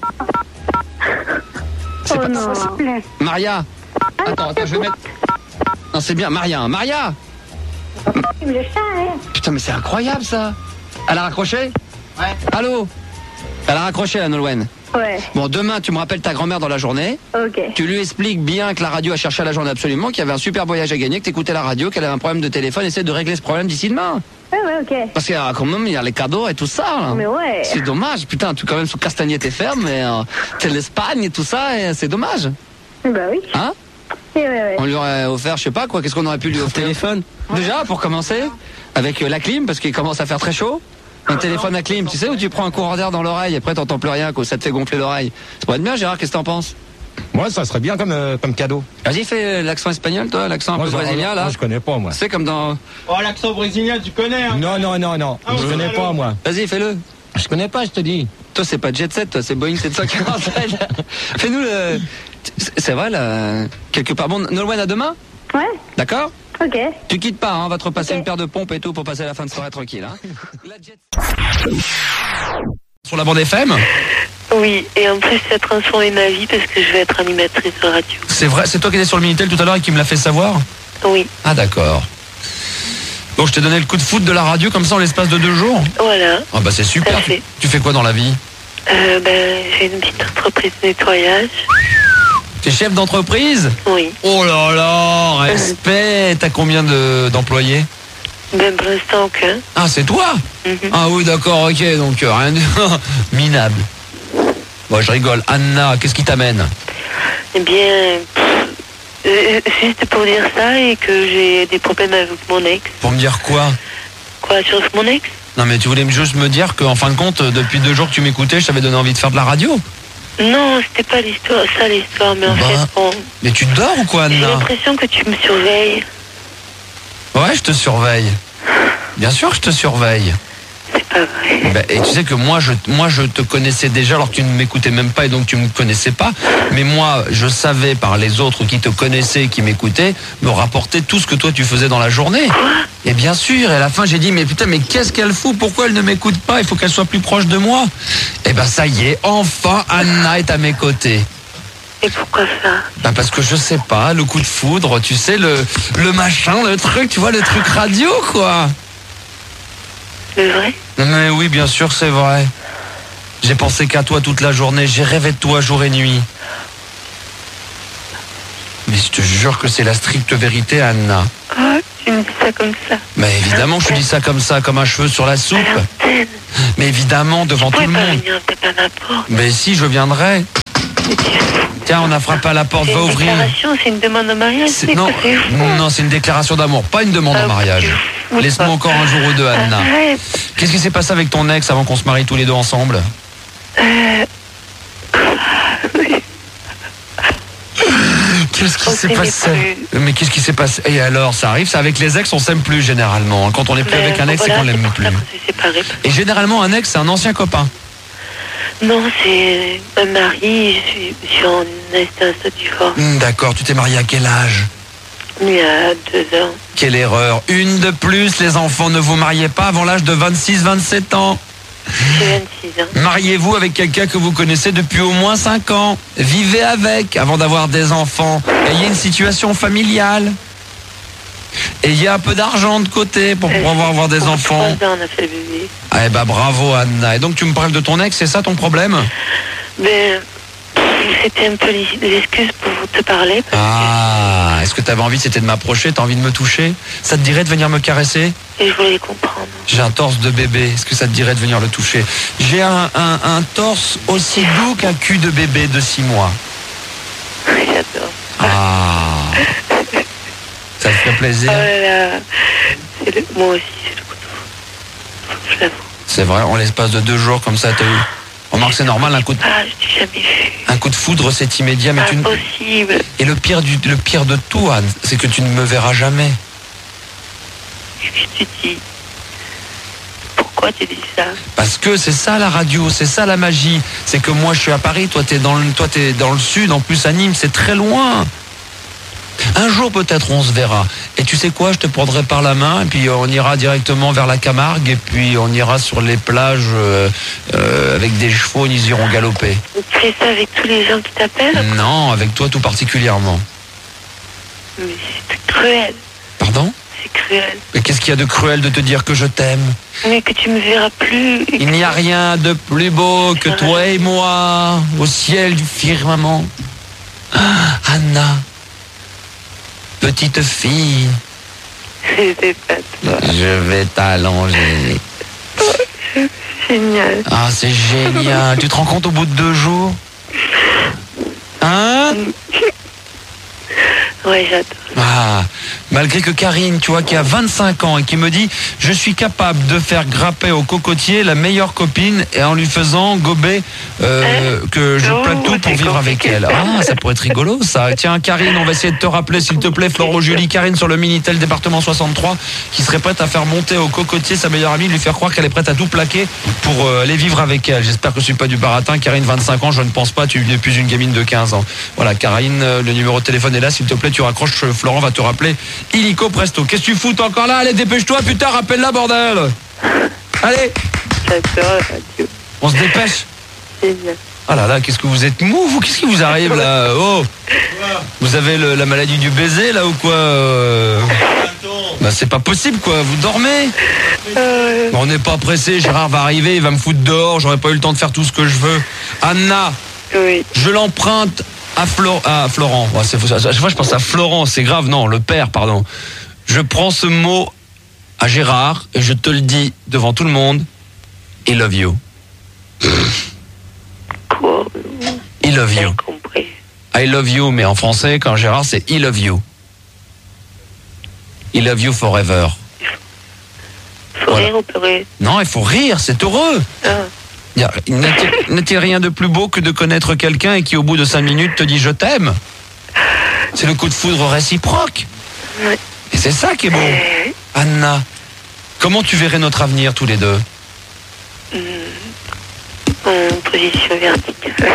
C'est Oh pas... non. S'il vous plaît. Maria, attends, attends, je vais mettre... Non c'est bien, Maria, hein. Maria. Le chat, hein. Putain mais c'est incroyable ça. Elle a raccroché? Ouais. Allô? Elle a raccroché la Nolwenn. Ouais. Bon, demain, tu me rappelles ta grand-mère dans la journée. Ok. Tu lui expliques bien que la radio a cherché à la journée absolument, qu'il y avait un super voyage à gagner, que t'écoutais la radio, qu'elle avait un problème de téléphone, essaie de régler ce problème d'ici demain. Ouais, ouais, ok. Parce qu'il y a quand même, il y a les cadeaux et tout ça. Là. Mais ouais. C'est dommage, putain, tu quand même sous Castagnette et ferme, mais euh, t'es l'Espagne et tout ça, et c'est dommage. Bah oui. Hein? Ouais, ouais, ouais. On lui aurait offert, je sais pas quoi, qu'est-ce qu'on aurait pu lui offrir? Téléphone. Déjà, pour commencer, avec euh, la clim, parce qu'il commence à faire très chaud. Un téléphone à clim, tu sais, où tu prends un courant d'air dans l'oreille, et après t'entends plus rien, quoi, ça te fait gonfler l'oreille. Ça pourrait être bien, Gérard, qu'est-ce que t'en penses? Moi, ça serait bien comme, euh, comme cadeau. Vas-y, fais l'accent espagnol, toi, l'accent un Moi, peu je- brésilien, là. moi, je connais pas, moi. C'est comme dans... Oh, l'accent brésilien, tu connais, hein? Non, non, non, non. Ah, je ouais, connais alors. pas, moi. Vas-y, fais-le. Je connais pas, je te dis. Toi, c'est pas Jet Set, toi, c'est Boeing sept cent quarante-sept. Fais-nous le... C'est vrai, là, quelque part. Bon, Nolwenn, à demain? Ouais. D'accord? Ok. Tu quittes pas, hein, on va te repasser Ok. une paire de pompes et tout pour passer la fin de soirée tranquille. Hein. La Jet... Sur la bande F M? Oui, et en plus, ça a transformé ma vie parce que je vais être animatrice de radio. C'est vrai, c'est toi qui étais sur le Minitel tout à l'heure et qui me l'a fait savoir? Oui, Ah d'accord. Bon, je t'ai donné le coup de foot de la radio comme ça en l'espace de deux jours? voilà. Ah bah c'est super. Parfait. Tu fais quoi dans la vie? Euh, ben, j'ai une petite entreprise de nettoyage. T'es chef d'entreprise? Oui. Oh là là, respect. T'as combien de- d'employés? Ben, pour l'instant, aucun. Ah, c'est toi? Mhm. Ah oui, d'accord, ok, donc euh, rien de... minable. Bon, je rigole. Anna, qu'est-ce qui t'amène? Eh bien, pff, euh, juste pour dire ça et que j'ai des problèmes avec mon ex. Pour me dire quoi? Quoi, sur mon ex? Non mais tu voulais juste me dire qu'en fin de compte, depuis deux jours que tu m'écoutais, je t'avais donné envie de faire de la radio. Non, c'était pas l'histoire, ça l'histoire, mais en bah, fait, bon... Mais tu dors ou quoi, Anna? J'ai l'impression que tu me surveilles. Ouais, je te surveille. Bien sûr que je te surveille. C'est pas vrai. Bah, et tu sais que moi je, moi, je te connaissais déjà alors que tu ne m'écoutais même pas et donc tu ne me connaissais pas. Mais moi, je savais par les autres qui te connaissaient, qui m'écoutaient, me rapporter tout ce que toi tu faisais dans la journée. Quoi? Et bien sûr, et à la fin j'ai dit, mais putain, mais qu'est-ce qu'elle fout? Pourquoi elle ne m'écoute pas? Il faut qu'elle soit plus proche de moi. Et ben ça y est, enfin Anna est à mes côtés. Et pourquoi ça? Bah parce que je sais pas, le coup de foudre, tu sais, le, le machin, le truc, tu vois, le truc radio, quoi. C'est vrai? Mais oui, bien sûr, c'est vrai. J'ai pensé qu'à toi toute la journée, j'ai rêvé de toi jour et nuit. Mais je te jure que c'est la stricte vérité, Anna. Oh, tu me dis ça comme ça. Mais évidemment que je te dis ça comme ça, comme un cheveu sur la soupe. Mais évidemment, devant tout le monde. Venir, t'es pas n'importe. Mais si, je viendrai. Tiens, on a frappé à la porte, va ouvrir. C'est une déclaration, c'est une demande en mariage. C'est... Non, non, c'est une déclaration d'amour, pas une demande en mariage. Laisse-moi encore un jour ou deux, Anna. Arrête. Qu'est-ce qui s'est passé avec ton ex avant qu'on se marie tous les deux ensemble? Euh... Qu'est-ce qui s'est passé? Mais qu'est-ce qui s'est passé? Et alors, ça arrive, ça avec les ex, on s'aime plus généralement. Quand on n'est plus Mais avec un ex, voilà, c'est qu'on l'aime plus. Et généralement, un ex, c'est un ancien copain. Non, c'est un mari, je suis, je suis en instance de divorce. Hmm, d'accord, tu t'es marié à quel âge? Il y a deux ans. Quelle erreur. Une de plus, les enfants, ne vous mariez pas avant l'âge de vingt-six vingt-sept ans. J'ai vingt-six ans. Mariez-vous avec quelqu'un que vous connaissez depuis au moins cinq ans. Vivez avec avant d'avoir des enfants. Ayez une situation familiale. Ayez un peu d'argent de côté pour pouvoir avoir, avoir des Pour enfants. trois ans, on a fait le bébé. Ah, eh ben bravo Anna. Et donc tu me parles de ton ex, c'est ça ton problème? Ben, c'était un peu l'excuse pour te parler. Ah, est-ce que tu avais envie, c'était de m'approcher, t'as envie de me toucher? Ça te dirait de venir me caresser? Et je voulais comprendre. J'ai un torse de bébé, est-ce que ça te dirait de venir le toucher? J'ai un, un, un torse aussi doux qu'un cul de bébé de six mois. J'adore. Ah, ça te fait plaisir? Oh là là. C'est le... Moi aussi, c'est le coup de foudre. Je l'avoue. C'est vrai, en l'espace de deux jours comme ça, t'as eu... Remarque, c'est normal, un coup de... Ah, je t'ai jamais vu. Un coup de foudre, c'est immédiat, mais tu... Impossible. Et le pire, du, le pire de tout, Anne, c'est que tu ne me verras jamais. Qu'est-ce que tu dis? Pourquoi tu dis ça? Parce que c'est ça la radio, c'est ça la magie. C'est que moi je suis à Paris, toi t'es dans le, toi t'es dans le sud, en plus à Nîmes, c'est très loin. Un jour peut-être on se verra. Et tu sais quoi, je te prendrai par la main et puis on ira directement vers la Camargue et puis on ira sur les plages euh, euh, avec des chevaux, ils iront galoper. Tu fais ça avec tous les gens qui t'appellent? Non, avec toi tout particulièrement. Mais c'est cruel. Pardon? C'est cruel. Mais qu'est-ce qu'il y a de cruel de te dire que je t'aime? Mais que tu me verras plus. Il n'y a rien de plus beau que toi et moi au ciel du firmament. Ah, Anna, petite fille, C'était pas toi. je vais t'allonger. Génial. Ah, c'est génial. Tu te rends compte au bout de deux jours? Hein? Ouais, j'adore. Ah, malgré que Karine, tu vois, qui a vingt-cinq ans et qui me dit « Je suis capable de faire grapper au cocotier la meilleure copine et en lui faisant gober euh, que je plaque tout pour vivre avec elle. » Ah, ça pourrait être rigolo, ça. Tiens, Karine, on va essayer de te rappeler, s'il te plaît, Florent Julie, Karine sur le Minitel département soixante-trois, qui serait prête à faire monter au cocotier sa meilleure amie, lui faire croire qu'elle est prête à tout plaquer pour euh, aller vivre avec elle. J'espère que je suis pas du baratin. Karine, vingt-cinq ans, je ne pense pas, tu n'es plus une gamine de quinze ans. Voilà, Karine, euh, le numéro de téléphone est là, s'il te plaît, tu raccroches, Florent va te rappeler illico presto. Qu'est-ce que tu fous? T'es encore là? Allez, dépêche-toi, putain, rappelle-la, bordel. Allez. J'adore la radio. On se dépêche. Génial. Ah là là, qu'est-ce que vous êtes mou, vous? Qu'est-ce qui vous arrive là? Oh, vous avez le, la maladie du baiser là ou quoi? euh... Bah c'est pas possible quoi, vous dormez? Euh... Bon, on n'est pas pressé, Gérard va arriver, il va me foutre dehors, j'aurais pas eu le temps de faire tout ce que je veux. Anna, oui. Je l'emprunte à, Flo, à Florent. Ouais, c'est, à chaque fois je pense à Florent, c'est grave, non, le père, pardon. Je prends ce mot à Gérard et je te le dis devant tout le monde. I love you. Quoi? I love you. J'ai compris. I love you, mais en français, quand Gérard, c'est I love you. I love you forever. Voilà. rire ou pleurer? Non, il faut rire, c'est heureux. Ah. Y a- N'a-t-il n'a-t-il rien de plus beau que de connaître quelqu'un et qui, au bout de cinq minutes, te dit je t'aime? C'est le coup de foudre réciproque. Ouais. Et c'est ça qui est beau. Euh, Anna, comment tu verrais notre avenir tous les deux? hum, en position verticale.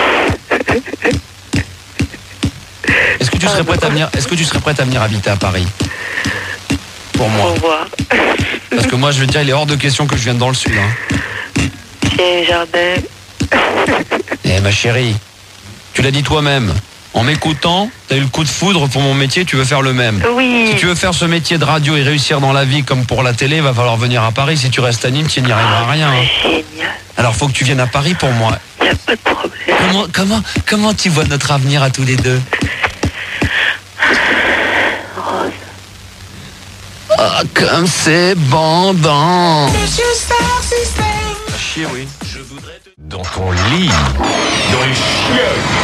Est-ce que tu serais prête à venir, est-ce que tu serais prête à venir habiter à Paris? Pour moi. Au revoir. Parce que moi, je veux dire, il est hors de question que je vienne dans le sud. Hein. Tiens, jardin. Eh, ma chérie, tu l'as dit toi-même. En m'écoutant, t'as eu le coup de foudre pour mon métier, tu veux faire le même. Oui. Si tu veux faire ce métier de radio et réussir dans la vie comme pour la télé, va falloir venir à Paris. Si tu restes à Nîmes, tu n'y arriveras à rien. Hein. Génial. Alors, faut que tu viennes à Paris pour moi. Y a pas de problème. Comment, comment, comment tu vois notre avenir à tous les deux? Rose. Ah, comme c'est bandant. Ah, chier, oui. Dans ton lit, dans les chiottes.